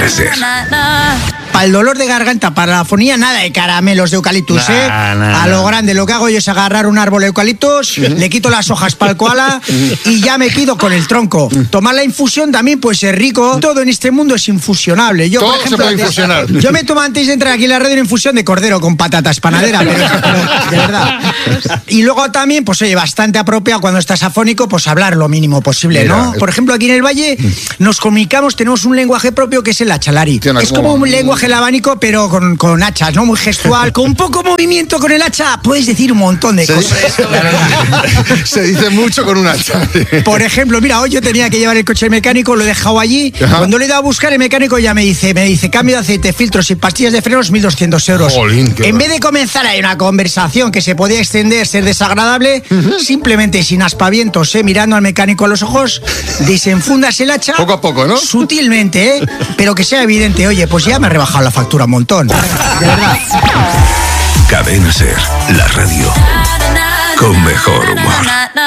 Cadena SER. Para el dolor de garganta, para la afonía, nada de caramelos de eucaliptus, A lo grande, lo que hago yo es agarrar un árbol de eucaliptus, le quito las hojas para el koala y ya me quedo con el tronco. Tomar la infusión también puede ser rico. Todo en este mundo es infusionable. Yo, todo por ejemplo, se puede infusionar. Yo me tomo antes de entrar aquí en la radio una infusión de cordero con patatas panadera, pero de verdad. Y luego también, pues oye, bastante apropiado cuando estás afónico, pues hablar lo mínimo posible, ¿no? Por ejemplo, aquí en el Valle nos comunicamos, tenemos un lenguaje propio que es el hachalari. Es como un lenguaje el abanico, pero con hachas, ¿no? Muy gestual, con un poco movimiento con el hacha, puedes decir un montón de cosas. Se dice mucho con un hacha. Por ejemplo, mira, hoy yo tenía que llevar el coche al mecánico, lo he dejado allí. Ajá. Cuando le he ido a buscar, el mecánico ya me dice, cambio de aceite, filtros y pastillas de frenos, 1.200 euros. Jolín, en vez de comenzar ahí una conversación que se podía extender, ser desagradable, simplemente sin aspavientos, mirando al mecánico a los ojos, desenfundas el hacha. Poco a poco, ¿no? Sutilmente, pero que sea evidente. Oye, pues ya me ha rebajado la factura un montón. De verdad. Cadena SER, la radio con mejor humor.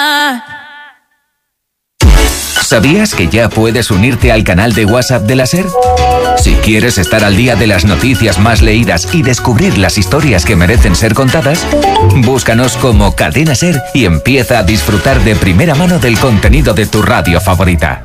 ¿Sabías que ya puedes unirte al canal de WhatsApp de la SER? Si quieres estar al día de las noticias más leídas y descubrir las historias que merecen ser contadas, búscanos como Cadena SER y empieza a disfrutar de primera mano del contenido de tu radio favorita.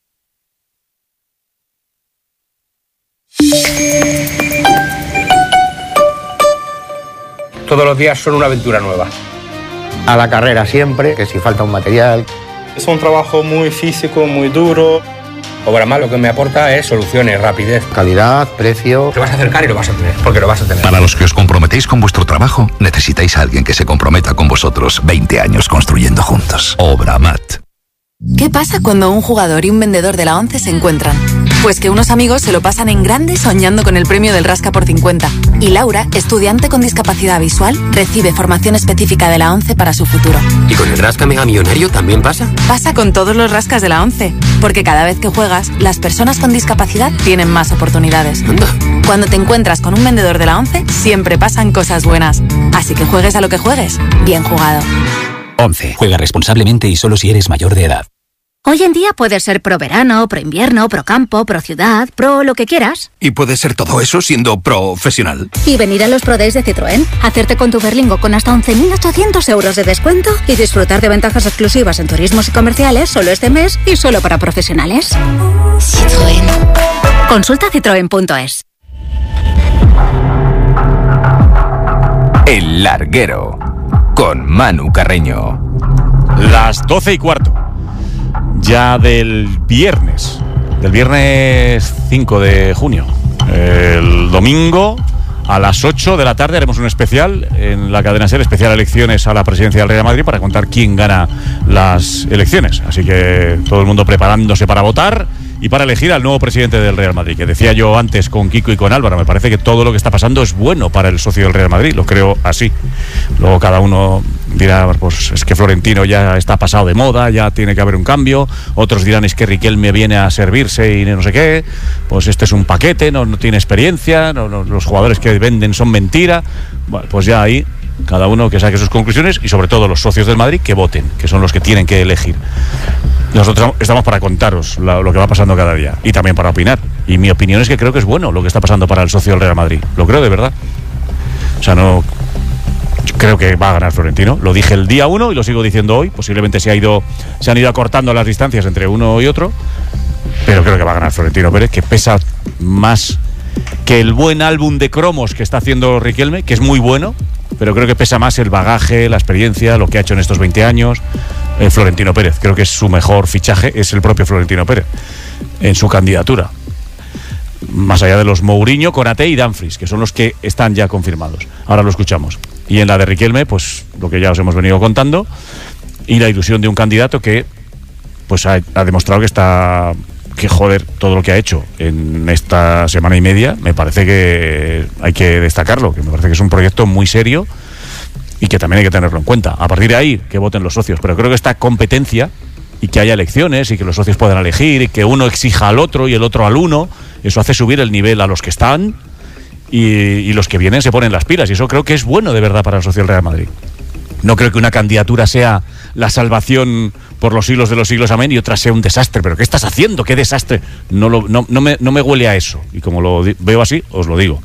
Todos los días son una aventura nueva. A la carrera siempre, que si falta un material. Es un trabajo muy físico, muy duro. Obramás lo que me aporta es soluciones, rapidez. Calidad, precio. Te vas a acercar y lo vas a tener, porque lo vas a tener. Para los que os comprometéis con vuestro trabajo, necesitáis a alguien que se comprometa con vosotros 20 años construyendo juntos. Obramat. ¿Qué pasa cuando un jugador y un vendedor de la ONCE se encuentran? Pues que unos amigos se lo pasan en grande soñando con el premio del Rasca por 50. Y Laura, estudiante con discapacidad visual, recibe formación específica de la ONCE para su futuro. ¿Y con el Rasca Mega Millonario también pasa? Pasa con todos los rascas de la ONCE. Porque cada vez que juegas, las personas con discapacidad tienen más oportunidades. Anda. Cuando te encuentras con un vendedor de la ONCE, siempre pasan cosas buenas. Así que juegues a lo que juegues, bien jugado. 11. Juega responsablemente y solo si eres mayor de edad. Hoy en día puedes ser pro verano, pro invierno, pro campo, pro ciudad, pro lo que quieras. Y puedes ser todo eso siendo profesional. Y venir a los Pro Days de Citroën, hacerte con tu Berlingo con hasta 11.800 euros de descuento y disfrutar de ventajas exclusivas en turismos y comerciales solo este mes y solo para profesionales. Citroën. Consulta citroen.es. El Larguero, con Manu Carreño. Las 12:15. Ya del viernes 5 de junio. El domingo a las 8 de la tarde haremos un especial en la cadena SER, especial elecciones a la presidencia del Real Madrid, para contar quién gana las elecciones. Así que todo el mundo preparándose para votar y para elegir al nuevo presidente del Real Madrid. Que decía yo antes con Kiko y con Álvaro, me parece que todo lo que está pasando es bueno para el socio del Real Madrid, lo creo así. Luego cada uno dirá, pues es que Florentino ya está pasado de moda, ya tiene que haber un cambio. Otros dirán, es que Riquelme viene a servirse y no sé qué, pues este es un paquete, no tiene experiencia, los jugadores que venden son mentira. Bueno, pues ya ahí cada uno que saque sus conclusiones, y sobre todo los socios del Madrid que voten, que son los que tienen que elegir. Nosotros estamos para contaros lo que va pasando cada día y también para opinar. Y mi opinión es que creo que es bueno lo que está pasando para el socio del Real Madrid. Lo creo de verdad. O sea, yo creo que va a ganar Florentino. Lo dije el día 1 y lo sigo diciendo hoy. Posiblemente se han ido acortando las distancias entre uno y otro, pero creo que va a ganar Florentino Pérez, que pesa más que el buen álbum de cromos que está haciendo Riquelme, que es muy bueno, pero creo que pesa más el bagaje, la experiencia, lo que ha hecho en estos 20 años. Florentino Pérez, creo que es su mejor fichaje, es el propio Florentino Pérez en su candidatura, más allá de los Mourinho, Konaté y Dumfries, que son los que están ya confirmados. Ahora lo escuchamos. Y en la de Riquelme, pues lo que ya os hemos venido contando, y la ilusión de un candidato que pues ha demostrado que joder, todo lo que ha hecho en esta semana y media, me parece que hay que destacarlo, que me parece que es un proyecto muy serio y que también hay que tenerlo en cuenta. A partir de ahí, que voten los socios, pero creo que esta competencia y que haya elecciones y que los socios puedan elegir y que uno exija al otro y el otro al uno, eso hace subir el nivel a los que están, y los que vienen se ponen las pilas, y eso creo que es bueno de verdad para el socio del Real Madrid. No creo que una candidatura sea la salvación por los siglos de los siglos, amén, y otra sea un desastre. ¿Pero qué estás haciendo? ¿Qué desastre? No me huele a eso. Y como lo veo así, os lo digo.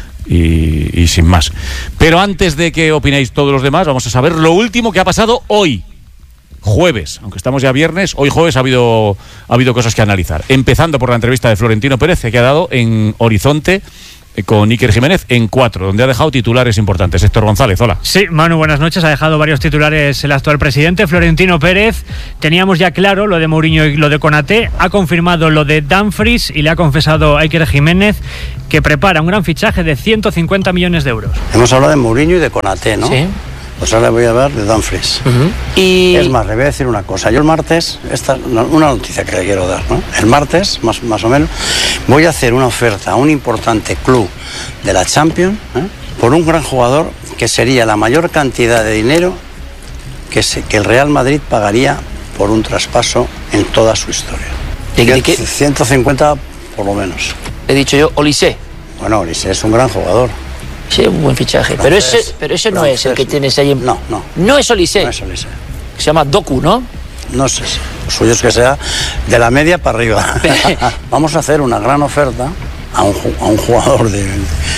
Y sin más. Pero antes de que opinéis todos los demás, vamos a saber lo último que ha pasado hoy, jueves. Aunque estamos ya viernes, hoy jueves ha habido cosas que analizar. Empezando por la entrevista de Florentino Pérez, que ha dado en Horizonte con Iker Jiménez en 4, donde ha dejado titulares importantes. Héctor González, hola. Sí, Manu, buenas noches. Ha dejado varios titulares el actual presidente, Florentino Pérez. Teníamos ya claro lo de Mourinho y lo de Konaté. Ha confirmado lo de Dumfries y le ha confesado a Iker Jiménez que prepara un gran fichaje de 150 millones de euros. Hemos hablado de Mourinho y de Konaté, ¿no? Sí. Pues ahora voy a hablar de Dumfries. Y es más, le voy a decir una cosa. Yo el martes, una noticia que le quiero dar, ¿no? El martes, más o menos, voy a hacer una oferta a un importante club de la Champions, por un gran jugador que sería la mayor cantidad de dinero que el Real Madrid pagaría por un traspaso en toda su historia. ¿De qué? 150 por lo menos. He dicho yo, Olise. Bueno, Olise es un gran jugador. Sí, un buen fichaje. Pero ese no es el que tienes ahí. No. No es Olise. No es Olise. Se llama Doku, ¿no? No sé. Lo suyo es que sea de la media para arriba. Vamos a hacer una gran oferta a un jugador de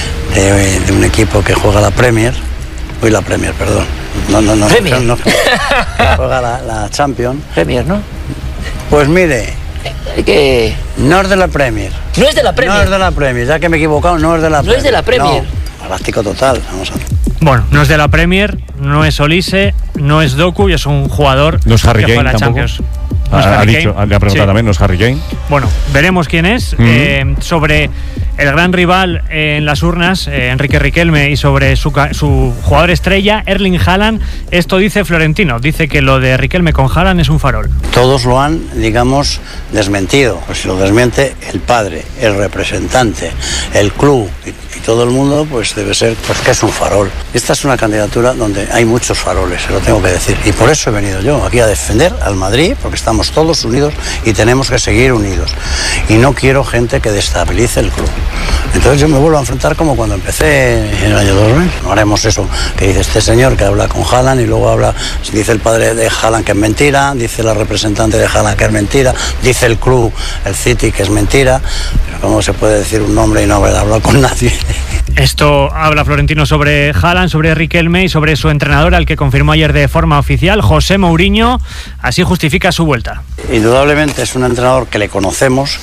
un equipo que juega la Premier. La Premier, perdón. No. Premier. No, juega la Champions. Premier, ¿no? Pues mire. Que no es de la Premier. No es de la Premier. No es de la Premier, ya que me he equivocado, no es de la Premier. No es de la Premier. No, galáctico total, vamos a ver. Bueno, no es de la Premier, no es Olise, no es Doku y es un jugador no es Harry que Kane juega la tampoco. Champions. No le ha preguntado también, ¿no es Harry Kane? Bueno, veremos quién es. Sobre el gran rival en las urnas, Enrique Riquelme, y sobre su jugador estrella, Erling Haaland, esto dice Florentino. Dice que lo de Riquelme con Haaland es un farol. Todos lo han, digamos, desmentido. Pues si lo desmiente el padre, el representante, el club y todo el mundo, pues debe ser pues que es un farol. Esta es una candidatura donde hay muchos faroles, se lo tengo que decir. Y por eso he venido yo aquí a defender al Madrid, porque estamos todos unidos y tenemos que seguir unidos. Y no quiero gente que destabilice el club. Entonces yo me vuelvo a enfrentar como cuando empecé en el año 2000. No haremos eso que dice este señor que habla con Haaland y luego dice el padre de Haaland que es mentira, dice la representante de Haaland que es mentira, dice el club, el City, que es mentira. Pero ¿cómo se puede decir un nombre y no haber hablado con nadie? Esto habla Florentino sobre Haaland, sobre Riquelme y sobre su entrenador, al que confirmó ayer de forma oficial, José Mourinho. Así justifica su vuelta. Indudablemente es un entrenador que le conocemos,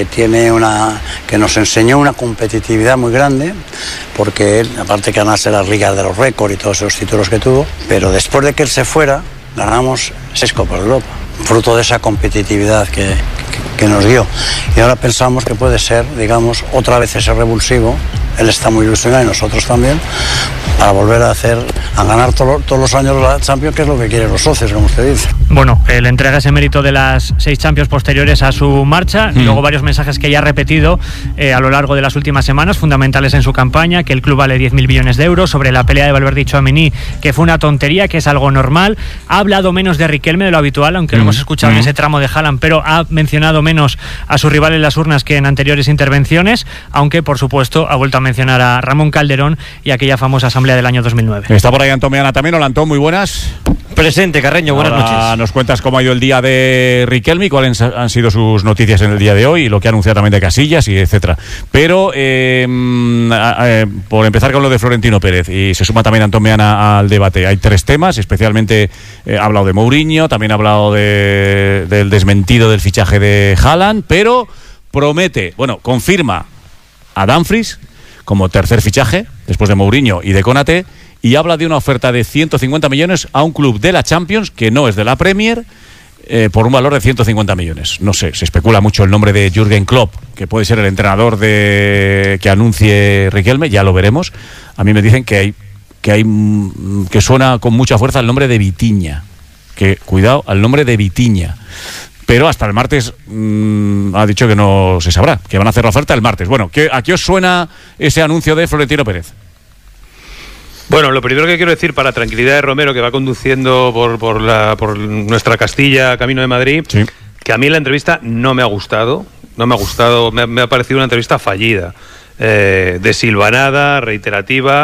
que nos enseñó una competitividad muy grande, porque él, aparte que ganase las ligas de los récords y todos esos títulos que tuvo, pero después de que él se fuera, ganamos 6 Copas de Europa, fruto de esa competitividad que nos dio. Y ahora pensamos que puede ser, digamos, otra vez ese revulsivo. Él está muy ilusionado y nosotros también, para volver a ganar todos los años la Champions, que es lo que quieren los socios, como usted dice. Bueno, le entrega ese mérito de las 6 Champions posteriores a su marcha, y luego varios mensajes que ya ha repetido a lo largo de las últimas semanas, fundamentales en su campaña, que el club vale 10.000 millones de euros, sobre la pelea de Valverde y Tchouaméni, que fue una tontería, que es algo normal. Ha hablado menos de Riquelme de lo habitual, aunque lo hemos escuchado en ese tramo de Haaland, pero ha mencionado menos a su rival en las urnas que en anteriores intervenciones, aunque por supuesto ha vuelto a mencionar a Ramón Calderón y aquella famosa asamblea del año 2009. Está por ahí Antón Meana también. Hola Antón, muy buenas. Presente, Carreño, buenas noches. Nos cuentas cómo ha ido el día de Riquelme, cuáles han sido sus noticias en el día de hoy y lo que ha anunciado también de Casillas y etcétera. Pero por empezar con lo de Florentino Pérez, y se suma también Antón Meana al debate, hay 3 temas, especialmente ha hablado de Mourinho, también ha hablado del desmentido del fichaje de Haaland, pero confirma a Dumfries como tercer fichaje, después de Mourinho y de Konaté, y habla de una oferta de 150 millones a un club de la Champions, que no es de la Premier, por un valor de 150 millones. No sé, se especula mucho el nombre de Jürgen Klopp, que puede ser el entrenador que anuncie Riquelme, ya lo veremos. A mí me dicen que suena con mucha fuerza el nombre de Vitinha, que cuidado al nombre de Vitinha. Pero hasta el martes ha dicho que no se sabrá, que van a hacer la oferta el martes. Bueno, ¿a qué os suena ese anuncio de Florentino Pérez? Bueno, lo primero que quiero decir, para tranquilidad de Romero, que va conduciendo por nuestra Castilla, camino de Madrid, sí, que a mí la entrevista no me ha gustado, me ha parecido una entrevista fallida, desilvanada, reiterativa.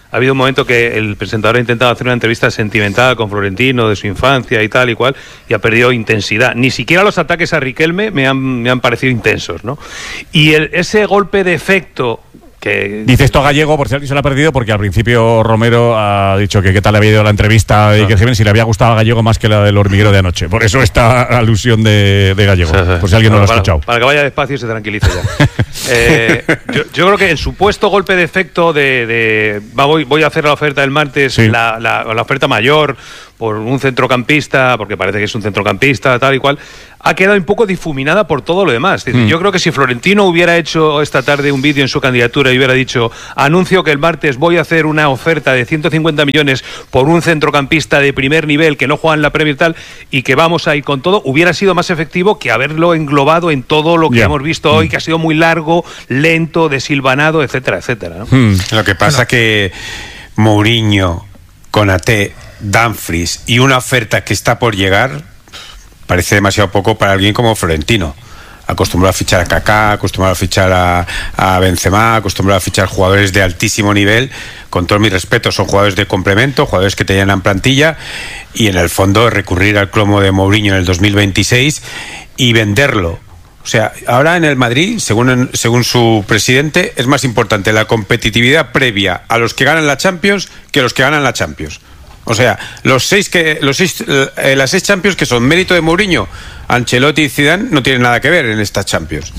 Ha habido un momento que el presentador ha intentado hacer una entrevista sentimental con Florentino de su infancia y tal y cual, y ha perdido intensidad. Ni siquiera los ataques a Riquelme me han parecido intensos, ¿no? Y ese golpe de efecto que... Dice esto a Gallego, por si alguien se lo ha perdido, porque al principio Romero ha dicho que qué tal le había ido la entrevista de Iker Jiménez, si le había gustado a Gallego más que la del hormiguero de anoche. Por eso esta alusión de Gallego, por si alguien no lo ha escuchado. Para que vaya despacio y se tranquilice ya. Yo creo que el supuesto golpe de efecto voy a hacer la oferta del martes, sí, la oferta mayor por un centrocampista, porque parece que es un centrocampista, tal y cual, ha quedado un poco difuminada por todo lo demás. Es decir, yo creo que si Florentino hubiera hecho esta tarde un vídeo en su candidatura y hubiera dicho, anuncio que el martes voy a hacer una oferta de 150 millones por un centrocampista de primer nivel que no juega en la Premier tal, y que vamos a ir con todo, hubiera sido más efectivo que haberlo englobado en todo lo que hemos visto hoy, que ha sido muy largo, lento, desilvanado, etcétera, etcétera, ¿no? Lo que pasa que Mourinho, Konaté, Dumfries y una oferta que está por llegar parece demasiado poco para alguien como Florentino, acostumbrado a fichar a Kaká, acostumbrado a fichar a Benzema, acostumbrado a fichar jugadores de altísimo nivel. Con todo mi respeto, son jugadores de complemento, jugadores que te llenan plantilla, y en el fondo recurrir al cromo de Mourinho en el 2026 y venderlo. O sea, ahora en el Madrid, según su presidente, es más importante la competitividad previa a los que ganan la Champions que los que ganan la Champions. O sea, las 6 Champions que son mérito de Mourinho, Ancelotti y Zidane no tienen nada que ver en estas Champions.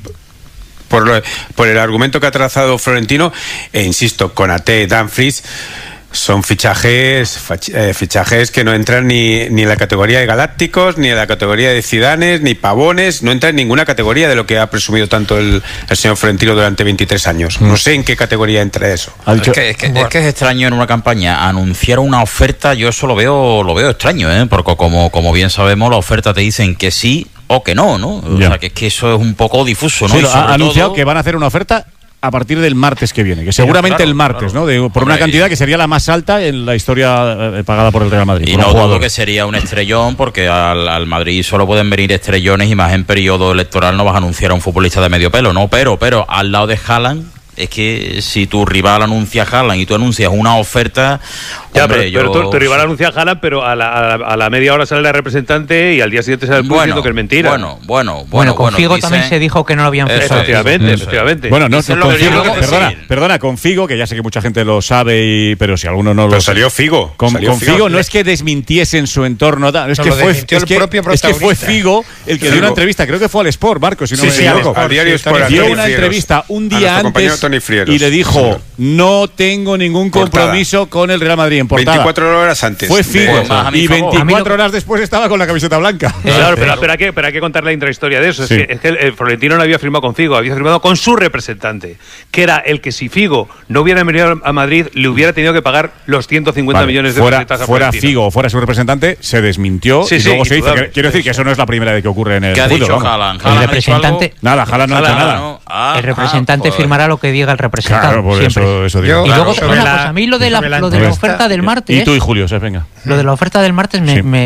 Por el argumento que ha trazado Florentino, e insisto, Konaté, Dumfries son fichajes que no entran ni en la categoría de galácticos, ni en la categoría de Zidanes, ni pavones, no entran en ninguna categoría de lo que ha presumido tanto el señor Florentino durante 23 años. No sé en qué categoría entra eso. Es que es extraño en una campaña anunciar una oferta. Yo eso lo veo extraño, porque como bien sabemos, las ofertas te dicen que sí o que no, ¿no? O sea, que eso es un poco difuso, ¿no? Sí, ha anunciado que van a hacer una oferta a partir del martes que viene, que seguramente el martes, ¿no? Por una cantidad que sería la más alta en la historia pagada por el Real Madrid. Y no dudo que sería un estrellón, porque al Madrid solo pueden venir estrellones, y más en periodo electoral no vas a anunciar a un futbolista de medio pelo, ¿no? Pero al lado de Haaland, es que si tu rival anuncia a Haaland y tú anuncias una oferta... Ya, hombre, pero tu rival anuncia a Haaland, pero a la media hora sale la representante y al día siguiente sale el público diciendo que es mentira. Bueno, con Figo también se dijo que no lo habían fichado. Efectivamente. Bueno, no, con Figo, perdona, con Figo, que ya sé que mucha gente lo sabe, pero si alguno no lo sabe. Salió Figo. Con Figo no es que desmintiese en su entorno, es que fue Figo el que dio una entrevista, creo que fue al Sport, Marcos, si no me equivoco. Al diario Sport. Dio una entrevista un día antes y le dijo, no tengo ningún compromiso con el Real Madrid. En portada. 24 horas antes. Fue Figo. Y 24 horas después estaba con la camiseta blanca. Claro, pero hay que contar la intrahistoria de eso. Sí. Es que el Florentino no había firmado con Figo, había firmado con su representante, que era el que si Figo no hubiera venido a Madrid, le hubiera tenido que pagar los 150 millones de pesetas a fuera Figo o fuera su representante, se desmintió y luego se dice. Quiero decir que eso no es la primera vez que ocurre en el fútbol. ¿Qué ha dicho Haaland? El representante... Nada, Haaland no ha hecho nada. El representante firmará lo que diga el representante. Claro, por eso digo. Y luego, una cosa, a mí lo de la oferta del martes... Y tú y Julio, venga. Lo de la oferta del martes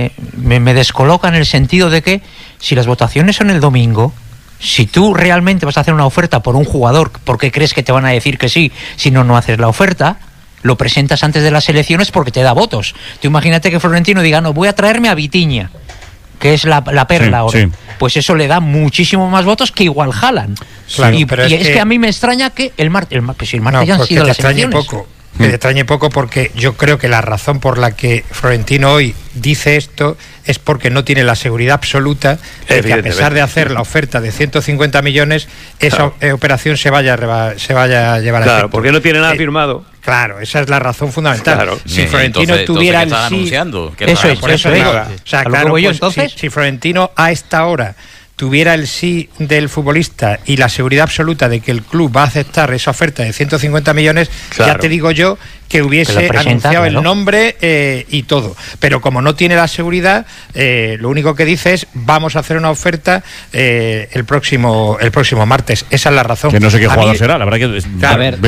me descoloca en el sentido de que si las votaciones son el domingo, si tú realmente vas a hacer una oferta por un jugador porque crees que te van a decir que sí, si no haces la oferta, lo presentas antes de las elecciones porque te da votos. Tú imagínate que Florentino diga, no, voy a traerme a Vitinha, que es la perla ahora. Sí. Pues eso le da muchísimo más votos que igual Haaland. Claro, y es que a mí me extraña que el martes ya han sido las elecciones. Que te extrañe poco, porque yo creo que la razón por la que Florentino hoy dice esto es porque no tiene la seguridad absoluta de que, a pesar de hacer la oferta de 150 millones, esa operación se vaya a llevar a efecto. Claro, porque no tiene nada firmado. Claro, esa es la razón fundamental. Claro. Si Florentino tuviera el sí... anunciando? Eso es. O sea, claro, pues, si Florentino a esta hora tuviera el sí del futbolista y la seguridad absoluta de que el club va a aceptar esa oferta de 150 millones, ya te digo yo que hubiese anunciado el nombre y todo. Pero como no tiene la seguridad, lo único que dice es, vamos a hacer una oferta el próximo martes. Esa es la razón. Que no sé qué jugador será, la verdad que... A ver,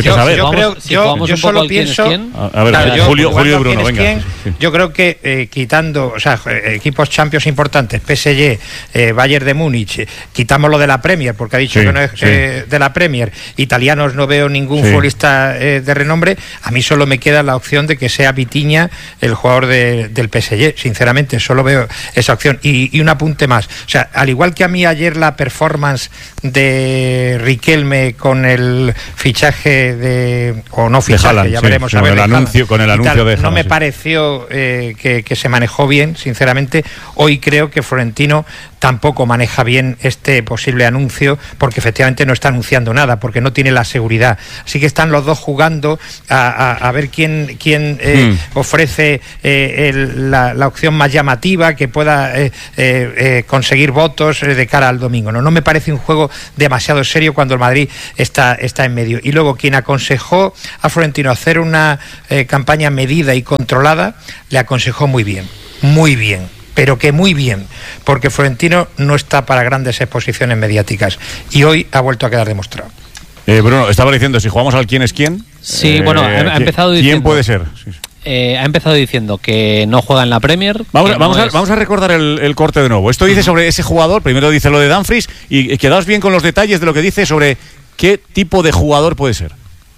yo solo pienso... Julio Bruno, venga. Yo creo que quitando, equipos Champions importantes, PSG, Bayern de Múnich, quitamos lo de la Premier, porque ha dicho que no es de la Premier, italianos no veo ningún futbolista de renombre, a mí solo me me queda la opción de que sea Vitinha el jugador del PSG. Sinceramente, solo veo esa opción. Y un apunte más. O sea, al igual que a mí ayer la performance de Riquelme con el fichaje o no fichaje, Haaland, ya veremos sí, a ver, con el anuncio de Haaland, no me pareció que se manejó bien, sinceramente. Hoy creo que Florentino tampoco maneja bien este posible anuncio, porque efectivamente no está anunciando nada, porque no tiene la seguridad. Así que están los dos jugando a ver quién ofrece la opción más llamativa, que pueda conseguir votos de cara al domingo. No me parece un juego demasiado serio cuando el Madrid está en medio. Y luego, quien aconsejó a Florentino hacer una campaña medida y controlada, le aconsejó muy bien, pero que muy bien, porque Florentino no está para grandes exposiciones mediáticas y hoy ha vuelto a quedar demostrado. Bruno, estaba diciendo, si jugamos al quién es quién. Sí, bueno, ha empezado diciendo... ¿Quién puede ser? Ha empezado diciendo que no juega en la Premier. Vamos a recordar el corte de nuevo. Esto dice sobre ese jugador, primero dice lo de Dumfries, y quedaos bien con los detalles de lo que dice sobre qué tipo de jugador puede ser.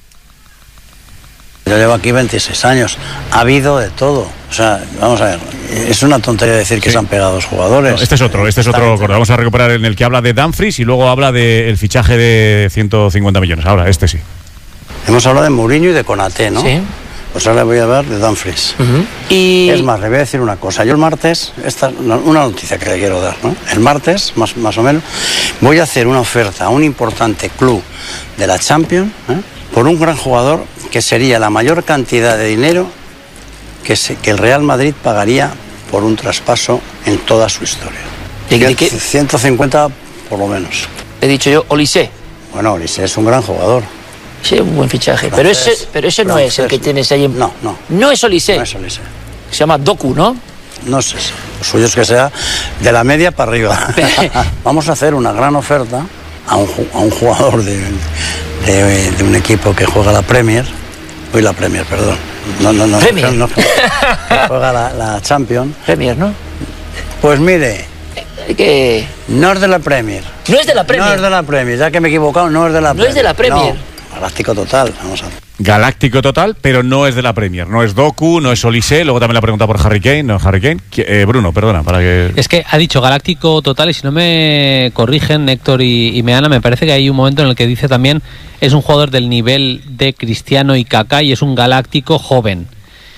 Yo llevo aquí 26 años, ha habido de todo. O sea, vamos a ver, es una tontería decir que se han pegado dos jugadores. No, este es otro corte. Vamos a recuperar en el que habla de Dumfries y luego habla del fichaje de 150 millones. Ahora, este sí. Hemos hablado de Mourinho y de Konaté, ¿no? Sí. Pues ahora voy a hablar de Dumfries. Y es más, le voy a decir una cosa. Yo el martes, una noticia que le quiero dar, ¿no? El martes, más o menos, voy a hacer una oferta a un importante club de la Champions, por un gran jugador que sería la mayor cantidad de dinero que el Real Madrid pagaría por un traspaso en toda su historia. ¿De qué? 150 por lo menos. He dicho yo, Olise. Bueno, Olise es un gran jugador. Sí, un buen fichaje. Pero ese no es el que tienes ahí en... No. No es Olise. No es Olise. Se llama Doku, ¿no? No sé. Lo suyo es que sea de la media para arriba. Vamos a hacer una gran oferta a un jugador de un equipo que juega la Premier. La Premier, perdón. No. Premier. No, que juega la Champions. Premier, ¿no? Pues mire, que no es de la Premier. No es de la Premier. No es de la Premier, ya que me he equivocado, no es de la Premier. No es de la Premier. No, Galáctico total, vamos a ver. Galáctico total, pero no es de la Premier. No es Doku, no es Olise. Luego también la pregunta por Harry Kane. No, Harry Kane. Bruno, perdona, para que... Es que ha dicho Galáctico total, y si no me corrigen, Héctor y Meana, me parece que hay un momento en el que dice también es un jugador del nivel de Cristiano y Kaká y es un galáctico joven.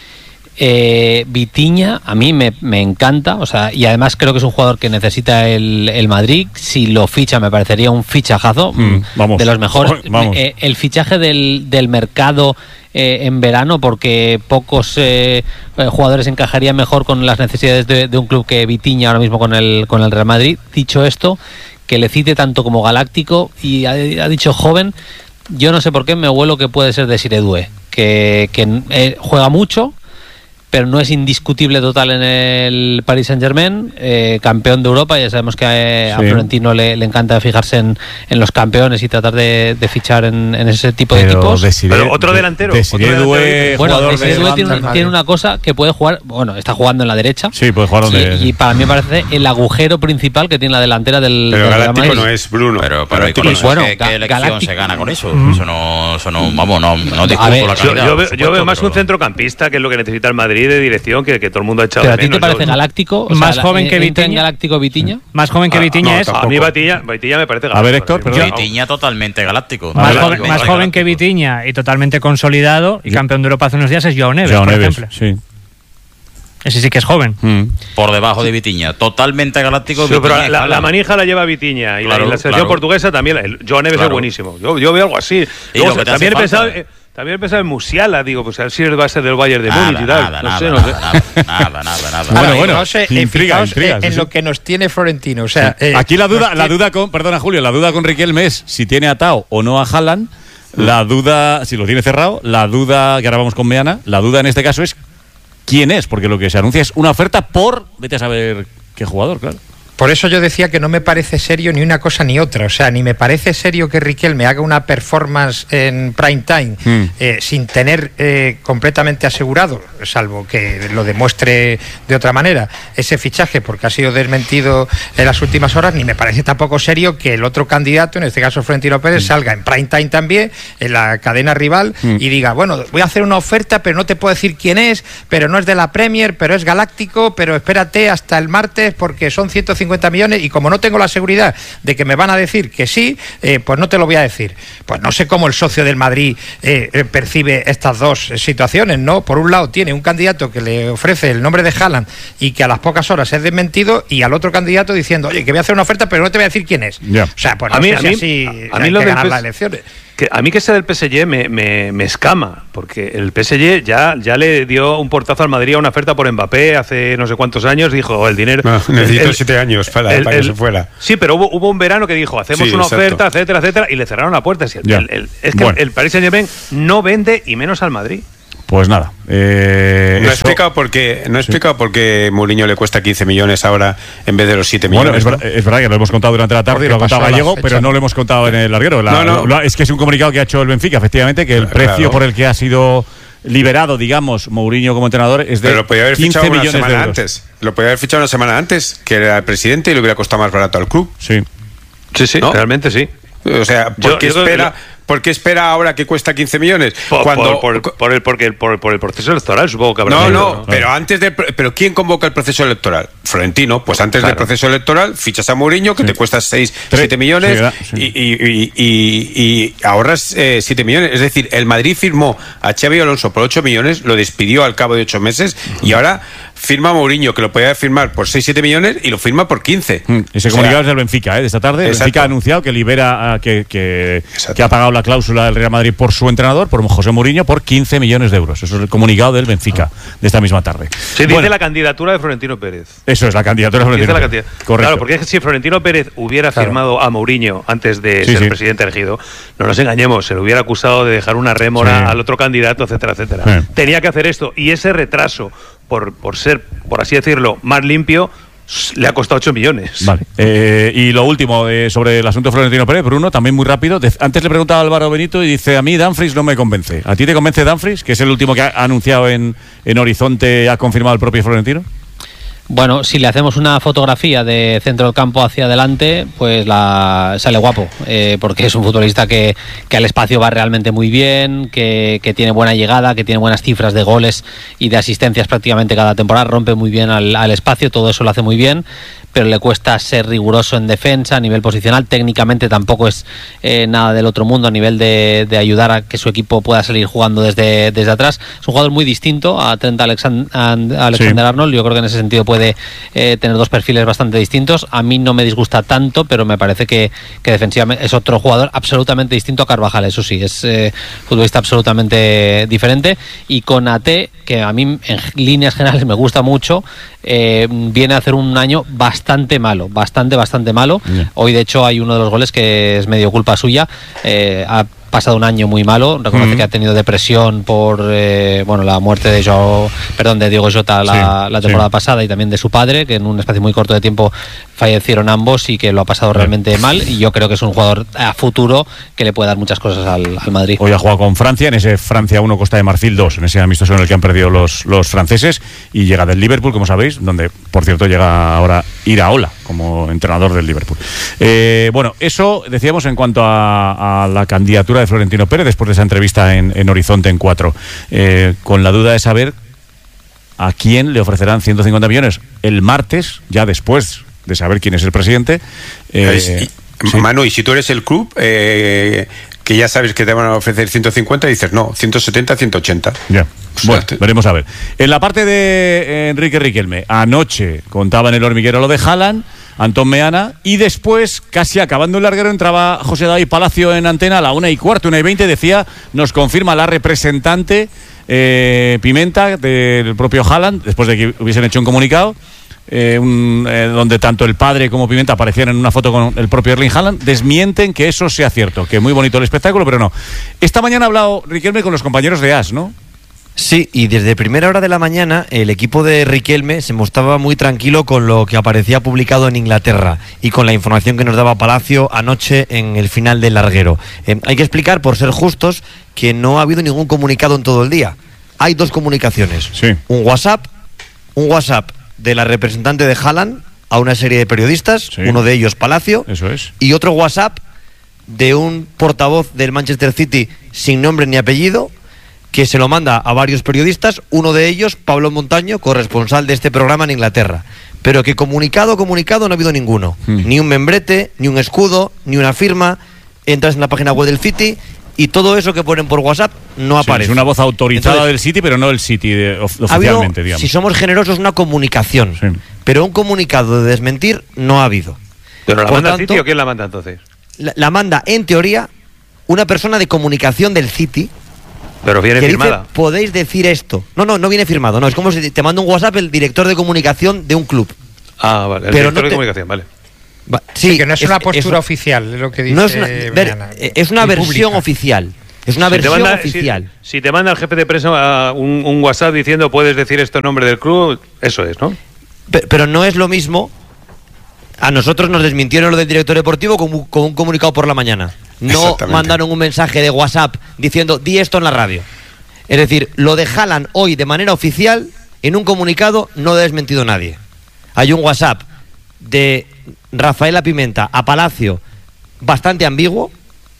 Vitinha a mí me encanta, o sea, y además creo que es un jugador que necesita el Madrid. Si lo ficha me parecería un fichajazo, de los mejores. El fichaje del mercado en verano, porque pocos jugadores encajarían mejor con las necesidades de un club que Vitinha ahora mismo con el Real Madrid. Dicho esto, que le cite tanto como galáctico y ha dicho joven, yo no sé por qué me huelo que puede ser de Siredue, que juega mucho, pero no es indiscutible total en el Paris Saint-Germain, campeón de Europa. Ya sabemos que a Florentino le encanta fijarse en los campeones y tratar de fichar en ese tipo de equipos. Pero otro delantero. Tiene una cosa que puede jugar, está jugando en la derecha. Sí, puede jugar y para mí me parece el agujero principal que tiene la delantera del Galáctico no es Bruno. Pero ¿qué elección se gana con eso? Eso no, vamos, no discuto la calidad. Yo veo más un centrocampista, que es lo que necesita el Madrid, de dirección, que todo el mundo ha echado de menos. ¿Pero a ti te parece galáctico? Más joven que Vitinha. Galáctico Vitinha? Más joven que Vitinha es... A mí Vitinha me parece galáctico. A ver, Héctor, Vitinha totalmente galáctico. Más joven que Vitinha y totalmente consolidado y campeón de Europa hace unos días es Joao Neves, por ejemplo. Sí. Ese sí que es joven. Por debajo de Vitinha. Totalmente galáctico. Sí, pero la manija la lleva Vitinha. Y la selección portuguesa también. Joao Neves es buenísimo. Yo veo algo así. También he pensado en Musiala, digo, pues a ver si va a ser del Bayern de Múnich y tal. Nada. Bueno, no sé, intrigas, en lo que nos tiene Florentino. O sea, aquí la duda con Riquelme es si tiene atado o no a Haaland. La duda, si lo tiene cerrado, la duda, que ahora vamos con Meana, la duda en este caso es quién es, porque lo que se anuncia es una oferta por, vete a saber qué jugador, claro. Por eso yo decía que no me parece serio ni una cosa ni otra. O sea, ni me parece serio que Riquelme haga una performance en prime time sin tener completamente asegurado, salvo que lo demuestre de otra manera, ese fichaje porque ha sido desmentido en las últimas horas, ni me parece tampoco serio que el otro candidato, en este caso Florentino Pérez, salga en prime time también, en la cadena rival, y diga, bueno, voy a hacer una oferta, pero no te puedo decir quién es, pero no es de la Premier, pero es galáctico, pero espérate hasta el martes porque son 150 millones y como no tengo la seguridad de que me van a decir que sí, pues no te lo voy a decir. Pues no sé cómo el socio del Madrid percibe estas dos situaciones, ¿no? Por un lado tiene un candidato que le ofrece el nombre de Haaland y que a las pocas horas es desmentido, y al otro candidato diciendo, oye, que voy a hacer una oferta pero no te voy a decir quién es. O sea, pues no sé si así hay que ganar las elecciones. A mí que sea del PSG me escama, porque el PSG ya le dio un portazo al Madrid a una oferta por Mbappé hace no sé cuántos años, dijo, el dinero... No, necesito 7 años para que se fuera. Sí, pero hubo un verano que dijo, hacemos una oferta, etcétera, etcétera, y le cerraron la puerta. Es que el Paris Saint-Germain no vende, y menos al Madrid. Pues nada. No he explicado por qué Mourinho le cuesta 15 millones ahora en vez de los 7 millones. Bueno, es verdad que lo hemos contado durante la tarde y lo ha contado Gallego, pero no lo hemos contado en el larguero. Es que es un comunicado que ha hecho el Benfica, efectivamente, que el precio por el que ha sido liberado, digamos, Mourinho como entrenador es de 15 millones de euros. Antes. Lo podía haber fichado una semana antes, que era el presidente, y le hubiera costado más barato al club. Sí, ¿no? Realmente sí. O sea, ¿por qué espera ahora que cuesta 15 millones? Por el proceso electoral, supongo que habrá. No, pero ¿quién convoca el proceso electoral? Florentino. Pues antes del proceso electoral fichas a Mourinho, que te cuesta 7 millones, y ahorras 7 millones. Es decir, el Madrid firmó a Xabi Alonso por 8 millones, lo despidió al cabo de 8 meses, y ahora firma a Mourinho, que lo podía firmar por 6-7 millones, y lo firma por 15. Ese comunicado es del Benfica, de esta tarde. El Benfica ha anunciado que libera, que ha pagado la cláusula del Real Madrid por su entrenador, por José Mourinho, por 15 millones de euros. Eso es el comunicado del Benfica de esta misma tarde. Se dice la candidatura de Florentino Pérez. Eso es, la candidatura de Florentino Pérez. Correcto. Claro, porque es que si Florentino Pérez hubiera firmado a Mourinho antes de ser presidente elegido, no nos engañemos, se le hubiera acusado de dejar una rémora al otro candidato, etcétera, etcétera. Tenía que hacer esto, y ese retraso por ser, por así decirlo, más limpio, le ha costado 8 millones. Vale. Y lo último, sobre el asunto de Florentino Pérez, Bruno, también muy rápido. Antes le preguntaba a Álvaro Benito y dice, a mí Dumfries no me convence. ¿A ti te convence Dumfries, que es el último que ha anunciado en Horizonte, ha confirmado el propio Florentino? Bueno, si le hacemos una fotografía de centro del campo hacia adelante, pues sale guapo, porque es un futbolista que al espacio va realmente muy bien, que tiene buena llegada, que tiene buenas cifras de goles y de asistencias prácticamente cada temporada, rompe muy bien al espacio, todo eso lo hace muy bien, pero le cuesta ser riguroso en defensa, a nivel posicional, técnicamente tampoco es nada del otro mundo a nivel de ayudar a que su equipo pueda salir jugando desde atrás. Es un jugador muy distinto a Trent Alexander-Arnold, yo creo que en ese sentido puede tener dos perfiles bastante distintos. A mí no me disgusta tanto, pero me parece que defensivamente es otro jugador absolutamente distinto a Carvajal, eso sí, es futbolista absolutamente diferente. Y con Ate, que a mí en líneas generales me gusta mucho, viene a hacer un año bastante malo, bastante malo. Hoy de hecho hay uno de los goles que es medio culpa suya. Ha pasado un año muy malo, reconoce que ha tenido depresión por la muerte de Diogo Jota la temporada pasada, y también de su padre, que en un espacio muy corto de tiempo fallecieron ambos, y que lo ha pasado realmente mal, y yo creo que es un jugador a futuro que le puede dar muchas cosas al Madrid. Hoy ha jugado con Francia, en ese Francia 1 Costa de Marfil 2, en ese amistoso en el que han perdido los franceses, y llega del Liverpool, como sabéis, donde por cierto llega ahora Iraola como entrenador del Liverpool. Eso decíamos en cuanto a la candidatura de Florentino Pérez después de esa entrevista en Horizonte en 4, con la duda de saber a quién le ofrecerán 150 millones el martes, ya después de saber quién es el presidente. Manu, y si tú eres el club, que ya sabes que te van a ofrecer 150, dices no, 170, 180. Ya. Bueno, veremos a ver. En la parte de Enrique Riquelme, anoche contaba en el hormiguero lo de Haaland, Antón Meana, y después, casi acabando el larguero, entraba José David Palacio en antena a la 1:15, 1:20, decía, nos confirma la representante Pimenta del propio Haaland, después de que hubiesen hecho un comunicado, donde tanto el padre como Pimenta aparecían en una foto con el propio Erling Haaland, desmienten que eso sea cierto, que muy bonito el espectáculo, pero no. Esta mañana ha hablado Riquelme con los compañeros de AS, ¿no? Sí, y desde primera hora de la mañana el equipo de Riquelme se mostraba muy tranquilo con lo que aparecía publicado en Inglaterra y con la información que nos daba Palacio anoche en el final del larguero. Hay que explicar, por ser justos, que no ha habido ningún comunicado en todo el día. Hay 2 comunicaciones. Sí. Un WhatsApp de la representante de Haaland a una serie de periodistas, sí. Uno de ellos Palacio. Eso es. Y otro WhatsApp de un portavoz del Manchester City sin nombre ni apellido, que se lo manda a varios periodistas, uno de ellos, Pablo Montaño, corresponsal de este programa en Inglaterra. Pero que comunicado no ha habido ninguno. Ni un membrete, ni un escudo, ni una firma. Entras en la página web del City y todo eso que ponen por WhatsApp no aparece. Es una voz autorizada del City, pero no el City oficialmente, digamos. Si somos generosos, una comunicación. Sí. Pero un comunicado de desmentir no ha habido. ¿Pero la manda el City o quién la manda entonces? La manda, en teoría, una persona de comunicación del City. Pero viene firmada. Dice, podéis decir esto. No viene firmado. No, es como si te manda un WhatsApp el director de comunicación de un club. Ah, vale. El director de comunicación, vale. Sí, que no es una postura oficial, es lo que dice. No es una versión oficial. Es una versión oficial. Si te manda el jefe de prensa un WhatsApp diciendo puedes decir esto en nombre del club, eso es, ¿no? Pero no es lo mismo. A nosotros nos desmintieron lo del director deportivo con un comunicado por la mañana. No mandaron un mensaje de WhatsApp diciendo di esto en la radio. Es decir, lo de Haaland hoy de manera oficial en un comunicado no lo ha desmentido nadie. Hay un WhatsApp de Rafaela Pimenta a Palacio bastante ambiguo,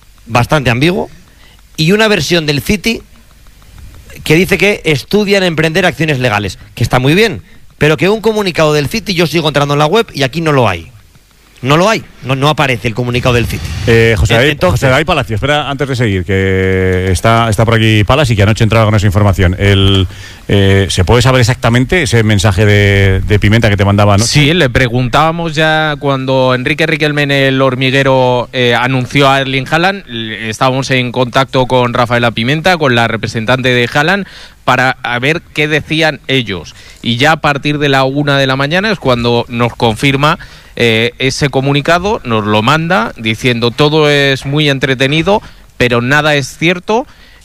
y una versión del City que dice que estudian emprender acciones legales, que está muy bien, pero que un comunicado del City yo sigo entrando en la web y aquí no lo hay. No aparece el comunicado del City. José David Palacio, espera, antes de seguir, que está por aquí Palas y que anoche entraba con esa información. ¿Se puede saber exactamente ese mensaje de Pimenta que te mandaba anoche? Sí, le preguntábamos ya cuando Enrique Riquelme en El Hormiguero anunció a Erling Haaland. Estábamos en contacto con Rafaela Pimenta, con la representante de Haaland, para ver qué decían ellos. Y ya a partir de la 1 de la mañana es cuando nos confirma ese comunicado, nos lo manda diciendo todo es muy entretenido, pero nada es cierto.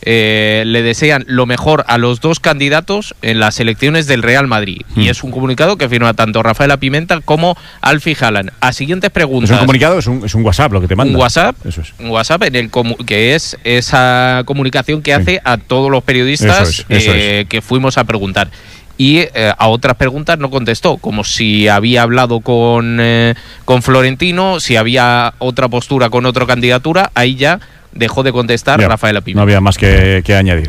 Le desean lo mejor a los 2 candidatos en las elecciones del Real Madrid. Y es un comunicado que firma tanto Rafaela Pimenta como Alfie Haaland. A siguientes preguntas. ¿Es un comunicado? ¿Es un WhatsApp lo que te manda? Un WhatsApp, eso es. Un WhatsApp en el que es esa comunicación que hace a todos los periodistas que fuimos a preguntar. Y a otras preguntas no contestó, como si había hablado con Florentino, si había otra postura con otra candidatura, ahí ya dejó de contestar Rafaela Pimenta. No había más que añadir.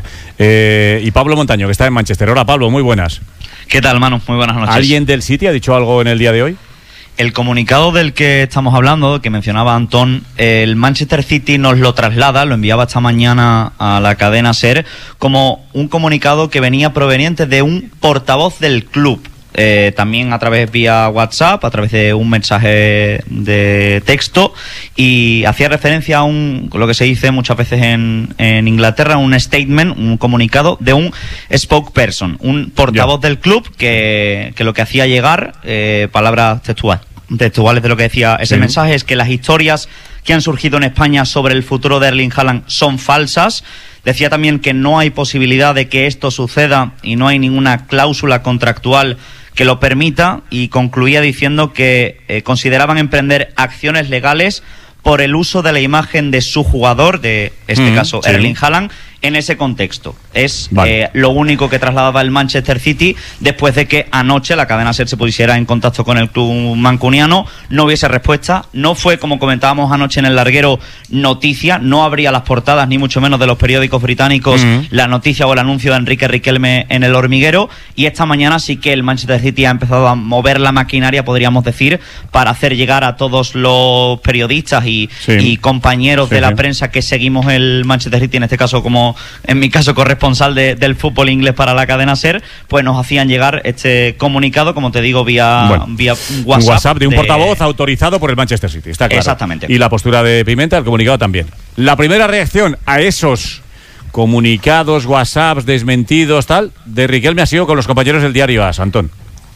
Y Pablo Montaño, que está en Manchester. Hola, Pablo, muy buenas. ¿Qué tal, Manu? Muy buenas noches. ¿Alguien del City ha dicho algo en el día de hoy? El comunicado del que estamos hablando, que mencionaba Antón, el Manchester City nos lo traslada, lo enviaba esta mañana a la cadena SER, como un comunicado que venía proveniente de un portavoz del club. También a través vía WhatsApp, a través de un mensaje de texto, y hacía referencia a lo que se dice muchas veces en Inglaterra, un statement, un comunicado de un spokesperson, un portavoz del club que lo que hacía llegar, palabras textuales de lo que decía ese mensaje, es que las historias que han surgido en España sobre el futuro de Erling Haaland son falsas. Decía también que no hay posibilidad de que esto suceda y no hay ninguna cláusula contractual que lo permita, y concluía diciendo que consideraban emprender acciones legales por el uso de la imagen de su jugador, de este caso Erling Haaland, en ese contexto. Es lo único que trasladaba el Manchester City después de que anoche la cadena SER se pusiera en contacto con el club mancuniano. No hubiese respuesta, no fue, como comentábamos anoche en el larguero, noticia, no habría las portadas ni mucho menos de los periódicos británicos la noticia o el anuncio de Enrique Riquelme en El Hormiguero, y esta mañana sí que el Manchester City ha empezado a mover la maquinaria, podríamos decir, para hacer llegar a todos los periodistas y compañeros de la prensa que seguimos el Manchester City, en este caso como en mi caso corresponsal del fútbol inglés para la cadena SER, pues nos hacían llegar este comunicado, como te digo, vía WhatsApp. Un WhatsApp de un portavoz autorizado por el Manchester City, está claro. Exactamente. Y la postura de Pimenta, el comunicado también. La primera reacción a esos comunicados, WhatsApps, desmentidos, tal, de Riquelme ha sido con los compañeros del diario AS, Antón.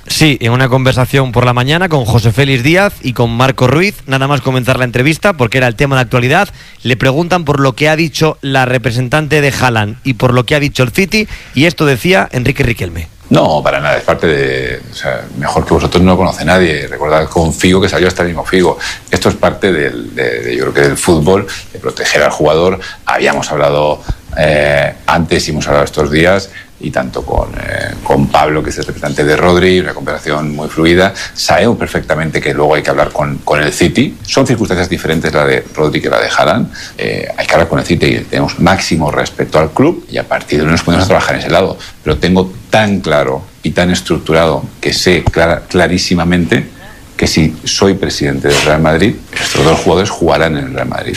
Sí, en una conversación por la mañana con José Félix Díaz y con Marco Ruiz, nada más comenzar la entrevista, porque era el tema de actualidad, le preguntan por lo que ha dicho la representante de Haaland y por lo que ha dicho el City, y esto decía Enrique Riquelme. No, para nada, es parte de... O sea, mejor que vosotros no lo conoce nadie. Recordad con Figo que salió hasta el mismo Figo. Esto es parte yo creo que del fútbol, de proteger al jugador. Habíamos hablado antes y hemos hablado estos días, y tanto con Pablo, que es el representante de Rodri, una conversación muy fluida. Sabemos perfectamente que luego hay que hablar con el City. Son circunstancias diferentes la de Rodri que la de Haaland. Hay que hablar con el City y tenemos máximo respeto al club, y a partir de ahí nos ponemos a trabajar en ese lado. Pero tengo tan claro y tan estructurado que sé clarísimamente que si soy presidente del Real Madrid, estos dos jugadores jugarán en el Real Madrid.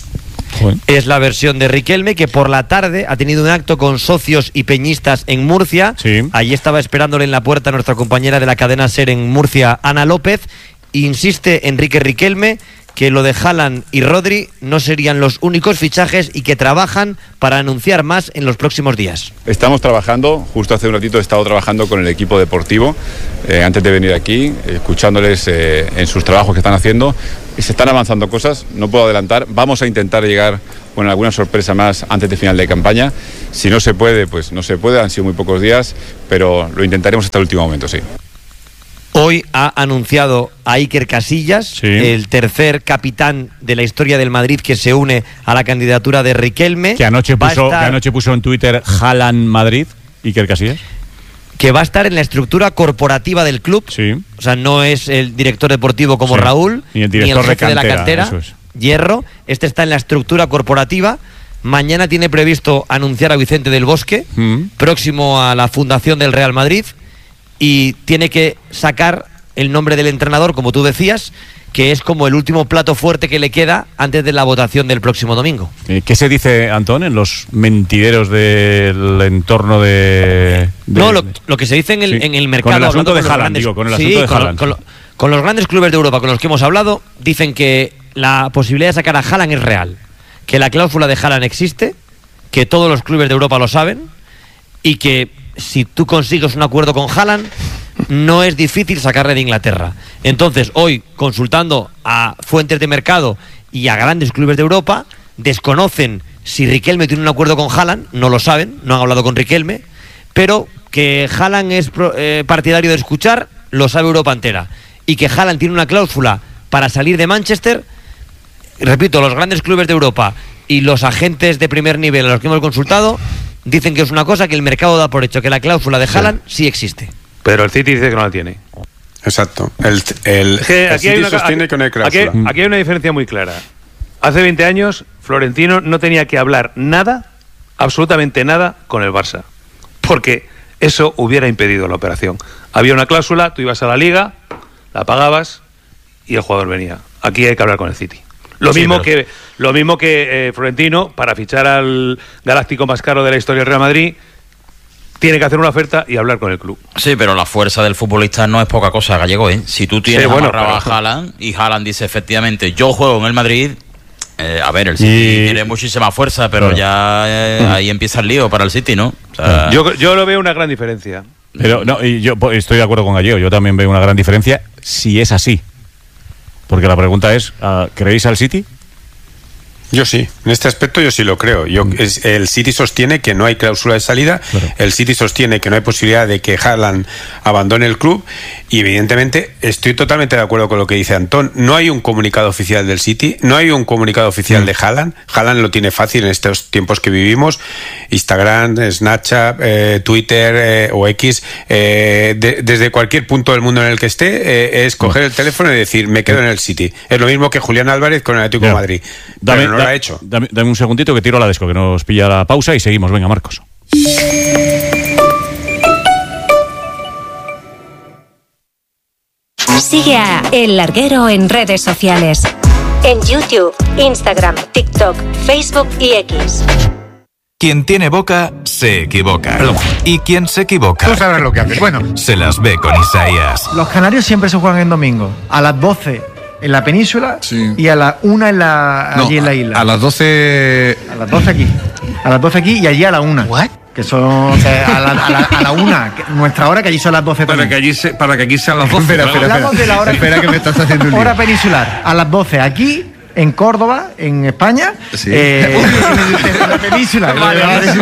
Es la versión de Riquelme, que por la tarde ha tenido un acto con socios y peñistas en Murcia. Sí. Allí estaba esperándole en la puerta nuestra compañera de la cadena SER en Murcia, Ana López. Insiste Enrique Riquelme que lo de Haaland y Rodri no serían los únicos fichajes y que trabajan para anunciar más en los próximos días. Estamos trabajando, justo hace un ratito he estado trabajando con el equipo deportivo, antes de venir aquí, escuchándoles en sus trabajos que están haciendo. Y se están avanzando cosas, no puedo adelantar. Vamos a intentar llegar con alguna sorpresa más antes de final de campaña. Si no se puede, pues no se puede, han sido muy pocos días, pero lo intentaremos hasta el último momento, sí. Hoy ha anunciado a Iker Casillas, el tercer capitán de la historia del Madrid que se une a la candidatura de Riquelme. Que anoche puso en Twitter Haaland Madrid, Iker Casillas. Que va a estar en la estructura corporativa del club. Sí. O sea, no es el director deportivo como Raúl, ni el director jefe de la cantera, Hierro. Este está en la estructura corporativa. Mañana tiene previsto anunciar a Vicente del Bosque, próximo a la fundación del Real Madrid, y tiene que sacar el nombre del entrenador, como tú decías, que es como el último plato fuerte que le queda antes de la votación del próximo domingo. ¿Qué se dice, Antón, en los mentideros del entorno de no, lo que se dice en el mercado... Con el asunto de Haaland, digo, con el asunto de Haaland. Con los grandes clubes de Europa con los que hemos hablado, dicen que la posibilidad de sacar a Haaland es real, que la cláusula de Haaland existe, que todos los clubes de Europa lo saben, y que si tú consigues un acuerdo con Haaland, no es difícil sacarle de Inglaterra. Entonces, hoy, consultando a fuentes de mercado y a grandes clubes de Europa, desconocen si Riquelme tiene un acuerdo con Haaland, no lo saben, no han hablado con Riquelme, pero que Haaland es partidario de escuchar, lo sabe Europa entera. Y que Haaland tiene una cláusula para salir de Manchester, repito, los grandes clubes de Europa y los agentes de primer nivel a los que hemos consultado dicen que es una cosa que el mercado da por hecho, que la cláusula de Haaland sí existe. Pero el City dice que no la tiene. Exacto. El City sostiene que no hay cláusula. Aquí hay una diferencia muy clara. Hace 20 años, Florentino no tenía que hablar nada, absolutamente nada, con el Barça. Porque eso hubiera impedido la operación. Había una cláusula, tú ibas a la Liga, la pagabas y el jugador venía. Aquí hay que hablar con el City. Lo mismo que Florentino, para fichar al galáctico más caro de la historia del Real Madrid, tiene que hacer una oferta y hablar con el club. Sí, pero la fuerza del futbolista no es poca cosa, Gallego, ¿eh? Si tú tienes amarrado a Haaland y Haaland dice efectivamente, yo juego en el Madrid, a ver, el City tiene muchísima fuerza, pero ya ahí empieza el lío para el City, ¿no? O sea, yo lo veo una gran diferencia. Pero no, y yo estoy de acuerdo con Gallego, yo también veo una gran diferencia si es así. Porque la pregunta es, ¿creéis al City? Yo sí, en este aspecto yo sí lo creo. El City sostiene que no hay cláusula de salida, claro. El City sostiene que no hay posibilidad de que Haaland abandone el club y evidentemente estoy totalmente de acuerdo con lo que dice Antón. No hay un comunicado oficial del City, no hay un comunicado oficial de Haaland. Haaland lo tiene fácil en estos tiempos que vivimos. Instagram, Snapchat, Twitter o X, desde cualquier punto del mundo en el que esté, es coger el teléfono y decir, me quedo en el City. Es lo mismo que Julián Álvarez con el Atlético de Madrid. No lo ha hecho. Dame un segundito que tiro a la desco, que nos pilla la pausa y seguimos. Venga, Marcos. Sigue a El Larguero en redes sociales. En YouTube, Instagram, TikTok, Facebook y X. Quien tiene boca, se equivoca. Perdón. Y quien se equivoca... Tú sabrás lo que haces. Bueno. Se las ve con Isaías. Los canarios siempre se juegan en domingo. A las 12 en la península y a la 1 allí en la isla. A las 12... A las 12 aquí. A las 12 aquí y allí a la 1. ¿What? que son a la 1, nuestra hora, que allí son las 12 también. Para que aquí sean las 12. Hablamos de la hora. Espera que me estás haciendo un lío. Hora peninsular, a las 12 aquí, en Córdoba, en España. Sí. En la península. Vale.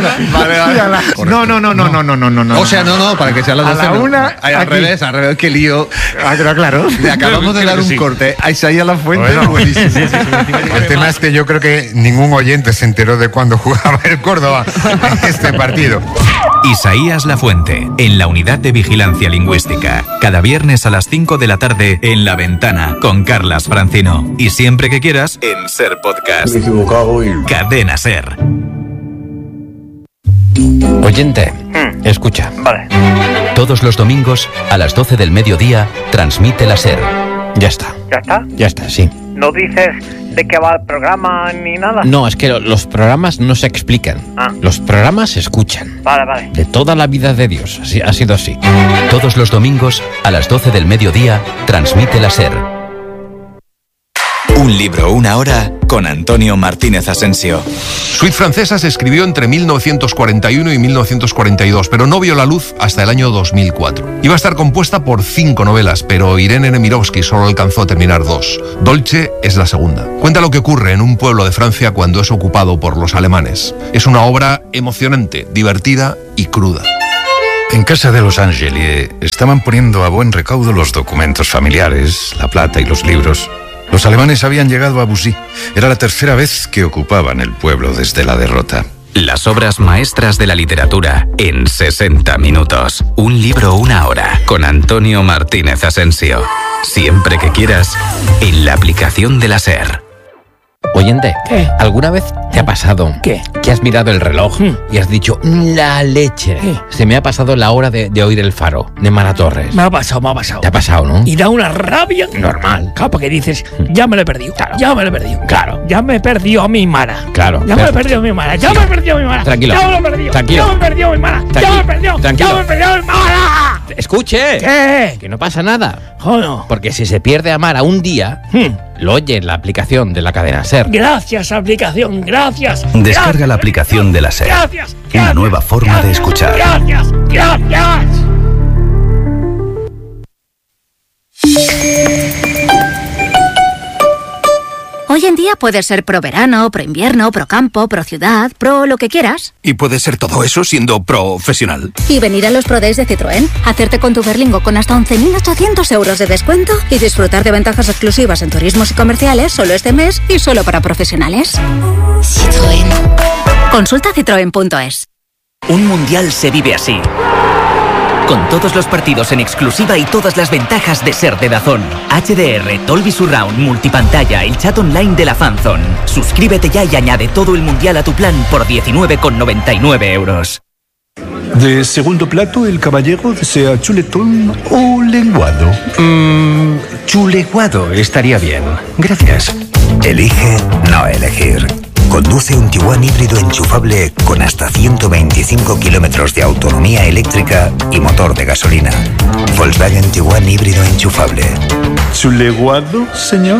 No. O sea, no, para que sean las 12. A la 1. Al revés, qué lío. Claro. Le acabamos de dar un corte a Isaías Lafuente. Buenísimo. Sí. El tema es que yo creo que ningún oyente se enteró de cuándo jugaba el Córdoba este partido. Isaías Lafuente, en la Unidad de Vigilancia Lingüística. Cada viernes a las 5 de la tarde en La Ventana, con Carlas Francino. Y siempre que quieras, en Ser Podcast. Me he equivocado y... Cadena Ser. Oyente, escucha. Vale. Todos los domingos, a las 12 del mediodía, transmite la SER. Ya está. ¿Ya está? Ya está, sí. ¿No dices de qué va el programa ni nada? No, es que los programas no se explican. Los programas se escuchan. Vale. De toda la vida de Dios. Así, ha sido así. Todos los domingos, a las 12 del mediodía, transmite la SER. Un libro, una hora, con Antonio Martínez Asensio. Suite Francesa se escribió entre 1941 y 1942, pero no vio la luz hasta el año 2004. Iba a estar compuesta por 5 novelas, pero Irene Nemirovsky solo alcanzó a terminar 2. Dolce es la segunda. Cuenta lo que ocurre en un pueblo de Francia cuando es ocupado por los alemanes. Es una obra emocionante, divertida y cruda. En casa de los Angeli estaban poniendo a buen recaudo los documentos familiares, la plata y los libros. Los alemanes habían llegado a Bussy. Era la tercera vez que ocupaban el pueblo desde la derrota. Las obras maestras de la literatura en 60 minutos. Un libro, una hora, con Antonio Martínez Asensio. Siempre que quieras, en la aplicación de la SER. Oyente, ¿alguna vez te ha pasado que has mirado el reloj y has dicho, la leche? Se me ha pasado la hora de oír el Faro, de Mara Torres. Me ha pasado. Te ha pasado, ¿no? Y da una rabia. Normal. Claro, porque dices, ya me lo he perdido. Claro. Ya me lo he perdido. Claro. Ya me perdió a mi Mara. Claro. Ya me lo he perdido a mi Mara. Ya me he perdido a mi Mara. Tranquilo. Ya me lo he perdido. Tranquilo. Ya me he perdido a mi Mara. Ya me he perdido. Tranquilo. Ya me he perdido a mi Mara. Escuche. ¿Qué? Que no pasa nada. Joder. Porque si se pierde a Mara un día, lo oye en la aplicación de la cadena SER. Gracias, aplicación. Gracias. Descarga la aplicación de la SER. Gracias. Una nueva forma de escuchar. Gracias. Hoy en día puedes ser pro verano, pro invierno, pro campo, pro ciudad, pro lo que quieras. Y puede ser todo eso siendo profesional. Y venir a los Pro Days de Citroën, hacerte con tu Berlingo con hasta 11.800 euros de descuento y disfrutar de ventajas exclusivas en turismos y comerciales solo este mes y solo para profesionales. Citroën. Consulta citroen.es. Un mundial se vive así. Con todos los partidos en exclusiva y todas las ventajas de ser de DAZN. HDR, Dolby Surround, multipantalla, el chat online de la Fanzone. Suscríbete ya y añade todo el mundial a tu plan por 19,99 euros. De segundo plato, el caballero desea chuletón o lenguado. Chuleguado estaría bien. Gracias. Elige no elegir. Conduce un Tiguan híbrido enchufable con hasta 125 kilómetros de autonomía eléctrica y motor de gasolina. Volkswagen Tiguan híbrido enchufable. ¿Chuleguado, señor?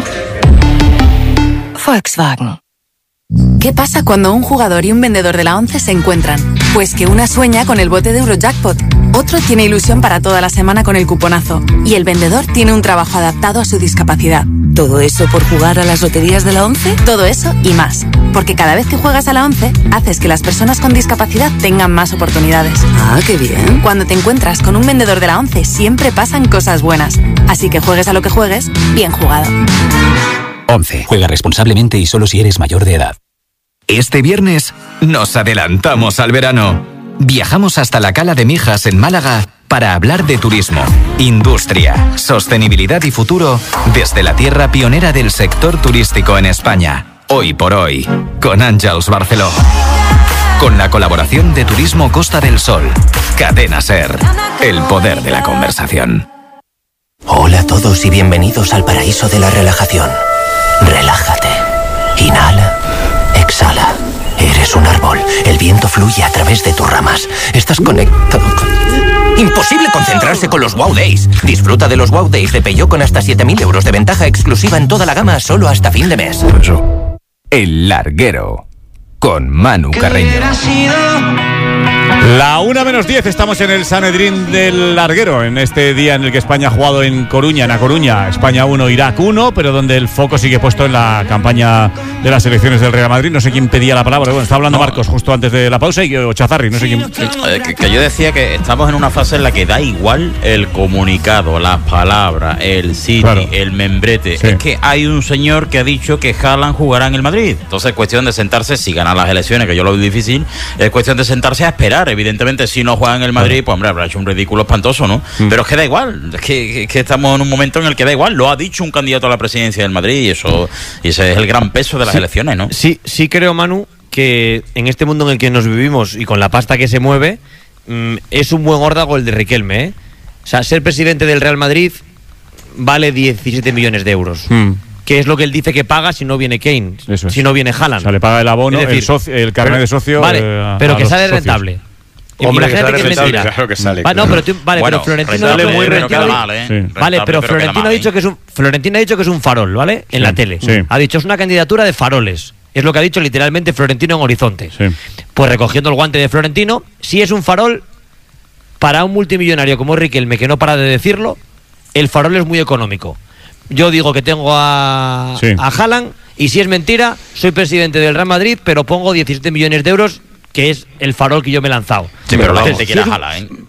Volkswagen. ¿Qué pasa cuando un jugador y un vendedor de la ONCE se encuentran? Pues que una sueña con el bote de Eurojackpot, otro tiene ilusión para toda la semana con el cuponazo y el vendedor tiene un trabajo adaptado a su discapacidad. ¿Todo eso por jugar a las loterías de la ONCE? Todo eso y más. Porque cada vez que juegas a la ONCE, haces que las personas con discapacidad tengan más oportunidades. ¡Ah, qué bien! Cuando te encuentras con un vendedor de la ONCE, siempre pasan cosas buenas. Así que juegues a lo que juegues, bien jugado. 11. Juega responsablemente y solo si eres mayor de edad. Este viernes nos adelantamos al verano. Viajamos hasta la Cala de Mijas en Málaga para hablar de turismo, industria, sostenibilidad y futuro desde la tierra pionera del sector turístico en España. Hoy por hoy, con Àngels Barceló. Con la colaboración de Turismo Costa del Sol. Cadena SER. El poder de la conversación. Hola a todos y bienvenidos al paraíso de la relajación. Relájate. Inhala. Exhala. Eres un árbol. El viento fluye a través de tus ramas. Estás conectado con... Imposible concentrarse con los Wow Days. Disfruta de los Wow Days de Peugeot con hasta 7.000 euros de ventaja exclusiva en toda la gama solo hasta fin de mes. El Larguero. Con Manu Carreño. La 1:10, estamos en el Sanedrín del Larguero, en este día en el que España ha jugado en A Coruña, España 1, Irak 1, pero donde el foco sigue puesto en la campaña de las elecciones del Real Madrid. No sé quién pedía la palabra, bueno, está hablando Marcos justo antes de la pausa o Chazarri, no sé quién. Que yo decía que estamos en una fase en la que da igual el comunicado, las palabras, el sitio, claro, el membrete. Sí. Es que hay un señor que ha dicho que Haaland jugará en el Madrid. Entonces es cuestión de sentarse, si ganan las elecciones, que yo lo veo difícil, es cuestión de sentarse a esperar. Evidentemente, si no juega en el Madrid, pues hombre, habrá hecho un ridículo espantoso, ¿no? Pero es que da igual, es que estamos en un momento en el que da igual. Lo ha dicho un candidato a la presidencia del Madrid y ese es el gran peso de las elecciones, ¿no? Sí creo, Manu, que en este mundo en el que nos vivimos y con la pasta que se mueve, es un buen órdago el de Riquelme, ¿eh? O sea, ser presidente del Real Madrid vale 17 millones de euros. Que es lo que él dice que paga si no viene Kane, si no viene Haaland. O sea, le paga el abono, es decir, el carnet de socio. Vale, pero que sale rentable. Hombre, imagínate que es mentira. Claro que sale. No, pero pero Florentino sale muy rentable, sí. Vale, pero Florentino ha dicho que es un farol, ¿vale? En la tele. Sí. Ha dicho, es una candidatura de faroles. Es lo que ha dicho literalmente Florentino en Horizonte. Sí. Pues recogiendo el guante de Florentino, si es un farol para un multimillonario como Riquelme, que no para de decirlo, el farol es muy económico. Yo digo que tengo a Haaland, y si es mentira, soy presidente del Real Madrid, pero pongo 17 millones de euros, que es el farol que yo me he lanzado. Sí, pero la gente quiere a Haaland, ¿eh?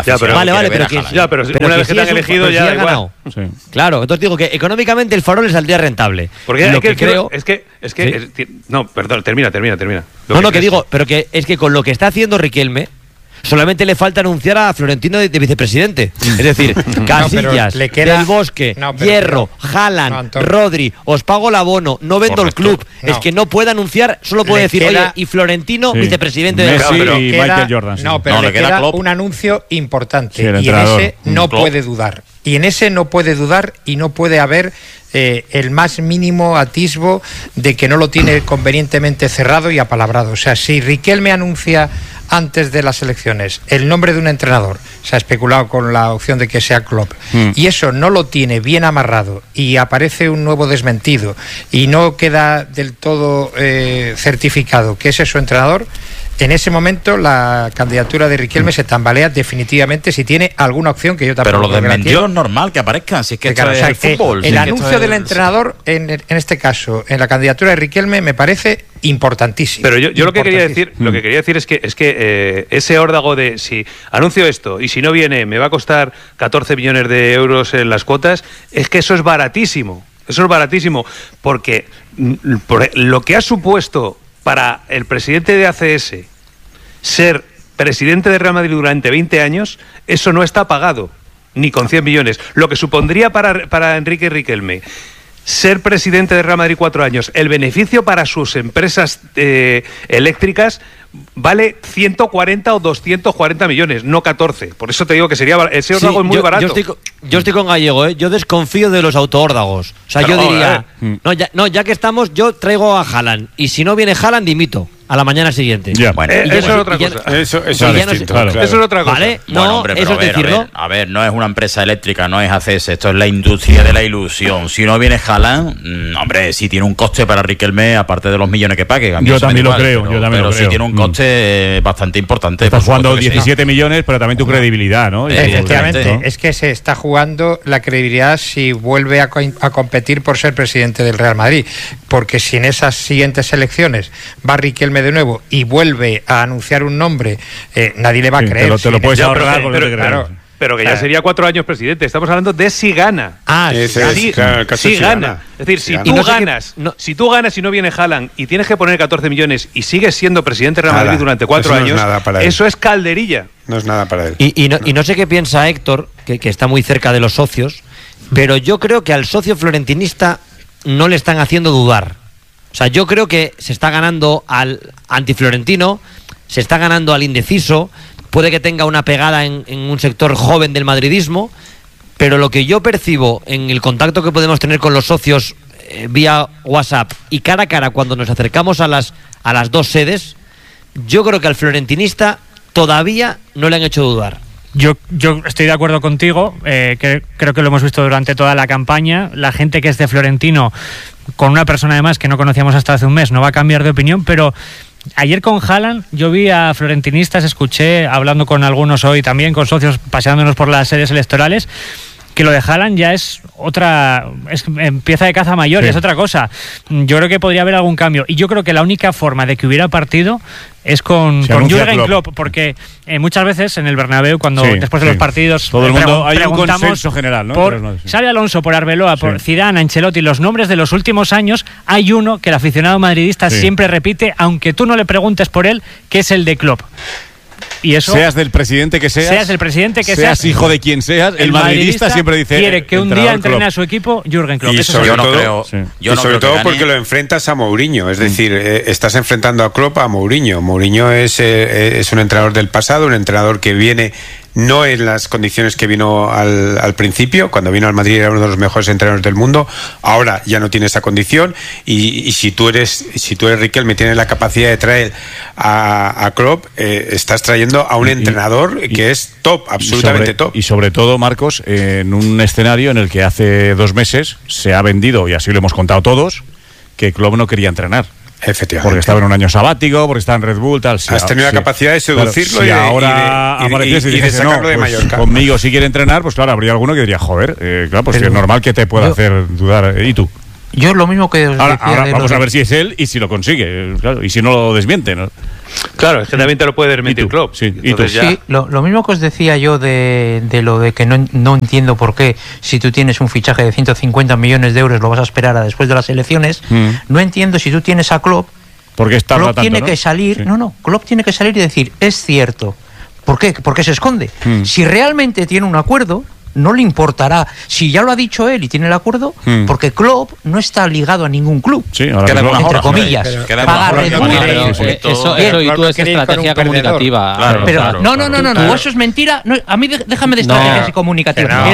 Pero una vez que te han elegido ya ha ganado. Sí. Claro, entonces digo que económicamente el farol le saldría rentable. Porque lo que creo es que no, perdón, termina. Que digo, pero que es que con lo que está haciendo Riquelme solamente le falta anunciar a Florentino de vicepresidente. Es decir, Casillas, Del Bosque, Hierro, Haaland, Rodri, os pago el abono, no vendo el club. Es que no puede anunciar, solo puede decir, oye, y Florentino, vicepresidente de Messi y Michael Jordan. No, pero le queda un anuncio importante, y en ese no puede dudar. Y en ese no puede dudar y no puede haber el más mínimo atisbo de que no lo tiene convenientemente cerrado y apalabrado. O sea, si Riquelme anuncia antes de las elecciones el nombre de un entrenador, se ha especulado con la opción de que sea Klopp, y eso no lo tiene bien amarrado y aparece un nuevo desmentido y no queda del todo certificado que ese es su entrenador, en ese momento la candidatura de Riquelme se tambalea definitivamente si tiene alguna opción, que yo tampoco. Pero lo desmentido es normal que aparezcan, si es que claro, es el fútbol. El anuncio del entrenador, en este caso, en la candidatura de Riquelme, me parece importantísimo. Pero yo lo que quería decir es que ese órdago de si anuncio esto y si no viene me va a costar 14 millones de euros en las cuotas, es que eso es baratísimo. Eso es baratísimo porque por lo que ha supuesto para el presidente de ACS ser presidente de Real Madrid durante 20 años, eso no está pagado, ni con 100 millones. Lo que supondría para Enrique Riquelme ser presidente de Real Madrid 4 años, el beneficio para sus empresas eléctricas vale 140 o 240 millones, no 14. Por eso te digo que sería ese órdago es muy barato. Yo estoy con Gallego, ¿eh? Yo desconfío de los autoórdagos. O sea, yo diría, ya que estamos, yo traigo a Haaland. Y si no viene Haaland, dimito a la mañana siguiente. Bueno, eso es otra cosa. Eso es distinto. Eso es otra cosa. ¿Vale? No, hombre, pero a ver, no es una empresa eléctrica, no es ACS, esto es la industria de la ilusión. Si no viene Haaland, hombre, si tiene un coste para Riquelme, aparte de los millones que pague. Yo también lo creo. Pero sí tiene un coste bastante importante. Estás jugando 17 millones, pero también tu credibilidad, ¿no? Efectivamente, es que se está jugando la credibilidad si vuelve a competir por ser presidente del Real Madrid. Porque si en esas siguientes elecciones va Riquelme de nuevo y vuelve a anunciar un nombre, nadie le va a creer. Te lo puedes ahorrar con lo que creas. Pero que ya sería 4 años presidente. Estamos hablando de si gana. Si gana. Es decir, si tú ganas y no viene Haaland y tienes que poner 14 millones y sigues siendo presidente de Real Madrid durante 4 años, eso es calderilla. No es nada para él. Y no sé qué piensa Héctor, que está muy cerca de los socios, pero yo creo que al socio florentinista no le están haciendo dudar. O sea, yo creo que se está ganando al antiflorentino, se está ganando al indeciso, puede que tenga una pegada en un sector joven del madridismo, pero lo que yo percibo en el contacto que podemos tener con los socios vía WhatsApp y cara a cara cuando nos acercamos a las dos sedes, yo creo que al florentinista todavía no le han hecho dudar. Yo estoy de acuerdo contigo, creo que lo hemos visto durante toda la campaña. La gente que es de Florentino, con una persona además que no conocíamos hasta hace un mes, no va a cambiar de opinión, pero Ayer con Haaland yo vi a florentinistas, escuché, hablando con algunos hoy también, con socios, paseándonos por las sedes electorales, que lo de Haaland ya es pieza de caza mayor, sí. Es otra cosa. Yo creo que podría haber algún cambio. Y yo creo que la única forma de que hubiera partido es con Jürgen Klopp, porque muchas veces en el Bernabéu, cuando después de los partidos todo el mundo hay un consenso general, ¿no? Xabi Alonso, por Arbeloa, por Zidane, Ancelotti, los nombres de los últimos años, hay uno que el aficionado madridista siempre repite, aunque tú no le preguntes por él, que es el de Klopp. Y eso, seas del presidente que seas, seas hijo de quien seas, el madridista siempre dice quiere que un día entrene a su equipo Jürgen Klopp. Y sobre todo porque lo enfrentas a Mourinho, es decir, estás enfrentando a Klopp a Mourinho. Mourinho es un entrenador del pasado, un entrenador que viene no en las condiciones que vino al principio. Cuando vino al Madrid era uno de los mejores entrenadores del mundo. Ahora ya no tiene esa condición y si tú eres Riquelme, tienes la capacidad de traer a Klopp, estás trayendo a un entrenador que es top, absolutamente top. Y sobre todo, Marcos, en un escenario en el que hace 2 meses se ha vendido, y así lo hemos contado todos, que Klopp no quería entrenar. Efectivamente. Porque estaba en un año sabático, porque estaba en Red Bull, tal. Has tenido la capacidad de seducirlo y ahora apareciese y de sacarlo de Mallorca. Conmigo, si quiere entrenar, pues claro, habría alguno que diría, joder, claro, pues es normal que te pueda hacer dudar. ¿Y tú? Yo lo mismo que os decía. Ahora vamos a ver si es él y si lo consigue, claro, y si no lo desmiente, ¿no? Claro, es que también te lo puede desmentir Klopp. Sí, lo mismo que os decía yo de lo de que no entiendo por qué, si tú tienes un fichaje de 150 millones de euros, lo vas a esperar a después de las elecciones. No entiendo si tú tienes a Klopp. Porque está Klopp tiene que salir. Klopp tiene que salir y decir, es cierto. ¿Por qué? ¿Por qué se esconde? Si realmente tiene un acuerdo, no le importará. Si ya lo ha dicho él y tiene el acuerdo, porque Klopp no está ligado a ningún club. Sí, ahora entre comillas. Pagar Red Bull. Eso y tú es estrategia comunicativa. Claro. No, eso es mentira. No, a mí déjame de estrategias comunicativas.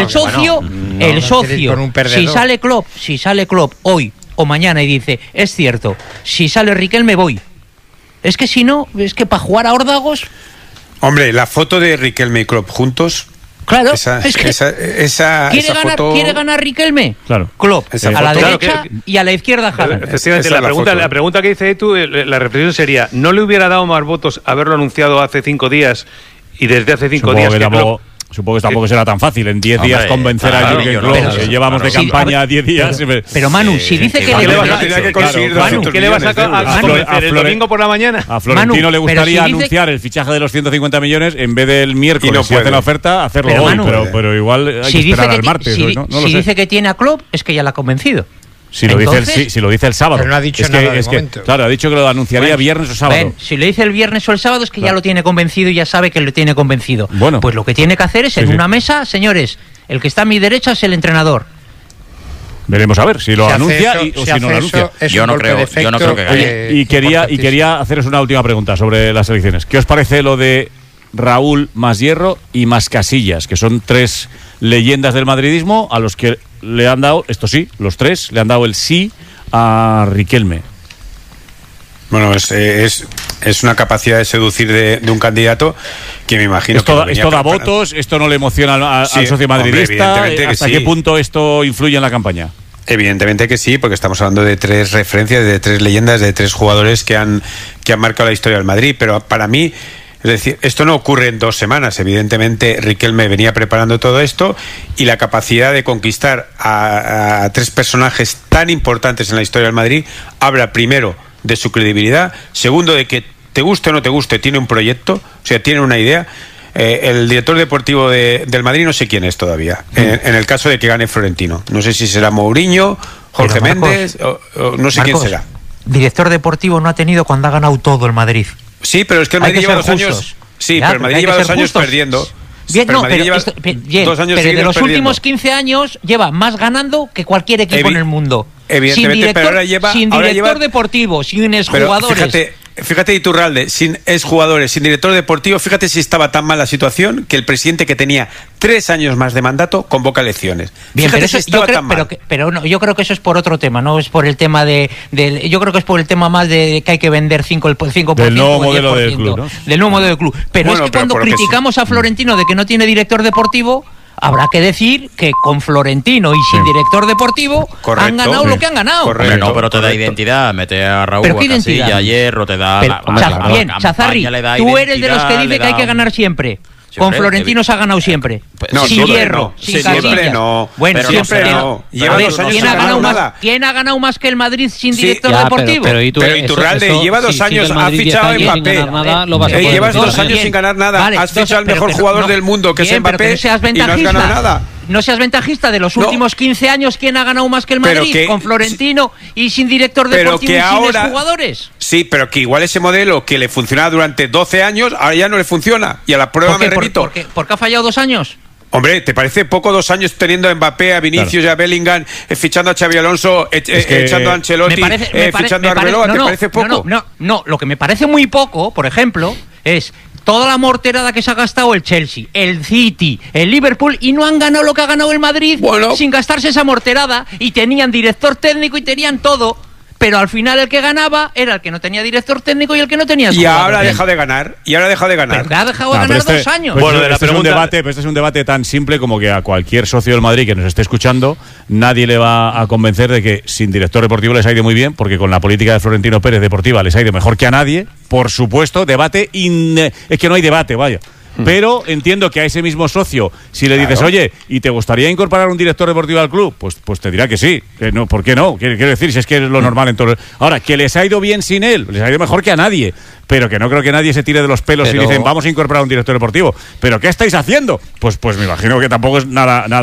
El socio, si sale Klopp hoy o mañana y dice, es cierto, si sale Riquelme voy. Es que si no, es que para jugar a órdagos. Hombre, la foto de Riquelme y Klopp juntos. Claro, ¿quiere ganar Riquelme? Claro. Klopp, a la derecha y a la izquierda Haaland. Efectivamente, la pregunta que dice tú, la reflexión sería, ¿no le hubiera dado más votos haberlo anunciado hace 5 días y desde hace 5 días que Klopp... Supongo que tampoco será tan fácil en 10 días convencer a Jürgen Klopp, que llevamos de campaña 10 días. Pero Manu, si dice que ¿qué le vas a convencer el domingo por la mañana? A Florentino le gustaría anunciar el fichaje de los 150 millones en vez del miércoles, si hace la oferta, hacerlo hoy, pero igual hay que esperar al martes. Si dice que tiene a Klopp, es que ya la ha convencido. Si lo dice el sábado. Pero no ha dicho nada de momento. Claro, ha dicho que lo anunciaría viernes o sábado. Si lo dice el viernes o el sábado es que ya lo tiene convencido y ya sabe que lo tiene convencido. Bueno. Pues lo que tiene que hacer es en una mesa, señores, el que está a mi derecha es el entrenador. Veremos a ver si lo anuncia o si no lo anuncia. Yo no creo que gane. Y quería haceros una última pregunta sobre las elecciones. ¿Qué os parece lo de Raúl más Hierro y más Casillas, que son 3 leyendas del madridismo a los que le han dado, esto sí, los 3 le han dado el sí a Riquelme? Bueno, es una capacidad de seducir de un candidato que me imagino esto da votos, esto no le emociona al socio madridista. ¿Hasta qué punto esto influye en la campaña? Evidentemente que sí, porque estamos hablando de 3 referencias, de 3 leyendas, de 3 jugadores que han marcado la historia del Madrid. Pero para mí, es decir, esto no ocurre en 2 semanas. Evidentemente, Riquelme venía preparando todo esto y la capacidad de conquistar a 3 personajes tan importantes en la historia del Madrid habla primero de su credibilidad, segundo de que te guste o no te guste, tiene un proyecto, o sea, tiene una idea. El director deportivo del Madrid no sé quién es todavía, en el caso de que gane Florentino. No sé si será Mourinho, Jorge Méndez, o no sé quién será. Director deportivo no ha tenido cuando ha ganado todo el Madrid. Sí, pero es que el Madrid lleva 2 años. Sí, pero el Madrid lleva 2 años perdiendo. Bien, pero de los últimos 15 años lleva más ganando que cualquier equipo en el mundo. Evidentemente, pero ahora lleva... Sin director deportivo, sin exjugadores. Fíjate, Iturralde, sin exjugadores, sin director deportivo, fíjate si estaba tan mal la situación que el presidente, que tenía 3 años más de mandato, convoca elecciones. Bien, pero yo creo que eso es por otro tema, no es por el tema yo creo que es por el tema más de que hay que vender 5% del nuevo modelo del club, ¿no? Del nuevo modelo del club. Pero es que cuando criticamos a Florentino de que no tiene director deportivo, habrá que decir que con Florentino y sin director deportivo han ganado lo que han ganado. Hombre, no, pero te da identidad, mete a Raúl, ¿pero qué a Casilla, identidad? a Hierro, te da... Bien, Chazarri, tú eres de los que dice que hay que ganar siempre. Con Florentino se ha ganado siempre. No, sin Hierro, sin siempre no. Bueno, siempre no. Lleva 2 años sin ganar nada. ¿Quién ha ganado más que el Madrid sin director deportivo? Pero Iturralde, lleva 2 años, ha fichado a Mbappé. Llevas 2 años sin ganar nada. Has fichado al mejor jugador del mundo, que es Mbappé, y no has ganado nada. No seas ventajista, de los últimos 15 años, ¿quién ha ganado más que el Madrid? Con Florentino y sin director deportivo y sin jugadores. Sí, pero que igual ese modelo que le funcionaba durante 12 años, ahora ya no le funciona. Y a la prueba me remito. ¿Por qué ha fallado 2 años? Hombre, ¿te parece poco 2 años teniendo a Mbappé, a Vinicius y a Bellingham, fichando a Xabi Alonso, echando a Ancelotti, fichando a Arbeloa? ¿Te parece poco? No, lo que me parece muy poco, por ejemplo, es toda la morterada que se ha gastado el Chelsea, el City, el Liverpool, y no han ganado lo que ha ganado el Madrid sin gastarse esa morterada, y tenían director técnico y tenían todo, pero al final el que ganaba era el que no tenía director técnico y el que no tenía y ahora ha dejado de ganar. Pero ha dejado de ganar 2 años. Bueno, este es un debate tan simple como que a cualquier socio del Madrid que nos esté escuchando, nadie le va a convencer de que sin director deportivo les ha ido muy bien, porque con la política de Florentino Pérez deportiva les ha ido mejor que a nadie. Por supuesto, es que no hay debate, vaya. Pero entiendo que a ese mismo socio, si le dices, oye, ¿y te gustaría incorporar un director deportivo al club? Pues te dirá que sí. No, ¿por qué no? Quiero decir, si es que es lo normal en todo. Ahora, que les ha ido bien sin él, les ha ido mejor que a nadie. Pero que no creo que nadie se tire de los pelos y dicen, vamos a incorporar un director deportivo. ¿Pero qué estáis haciendo? Pues me imagino que tampoco es nada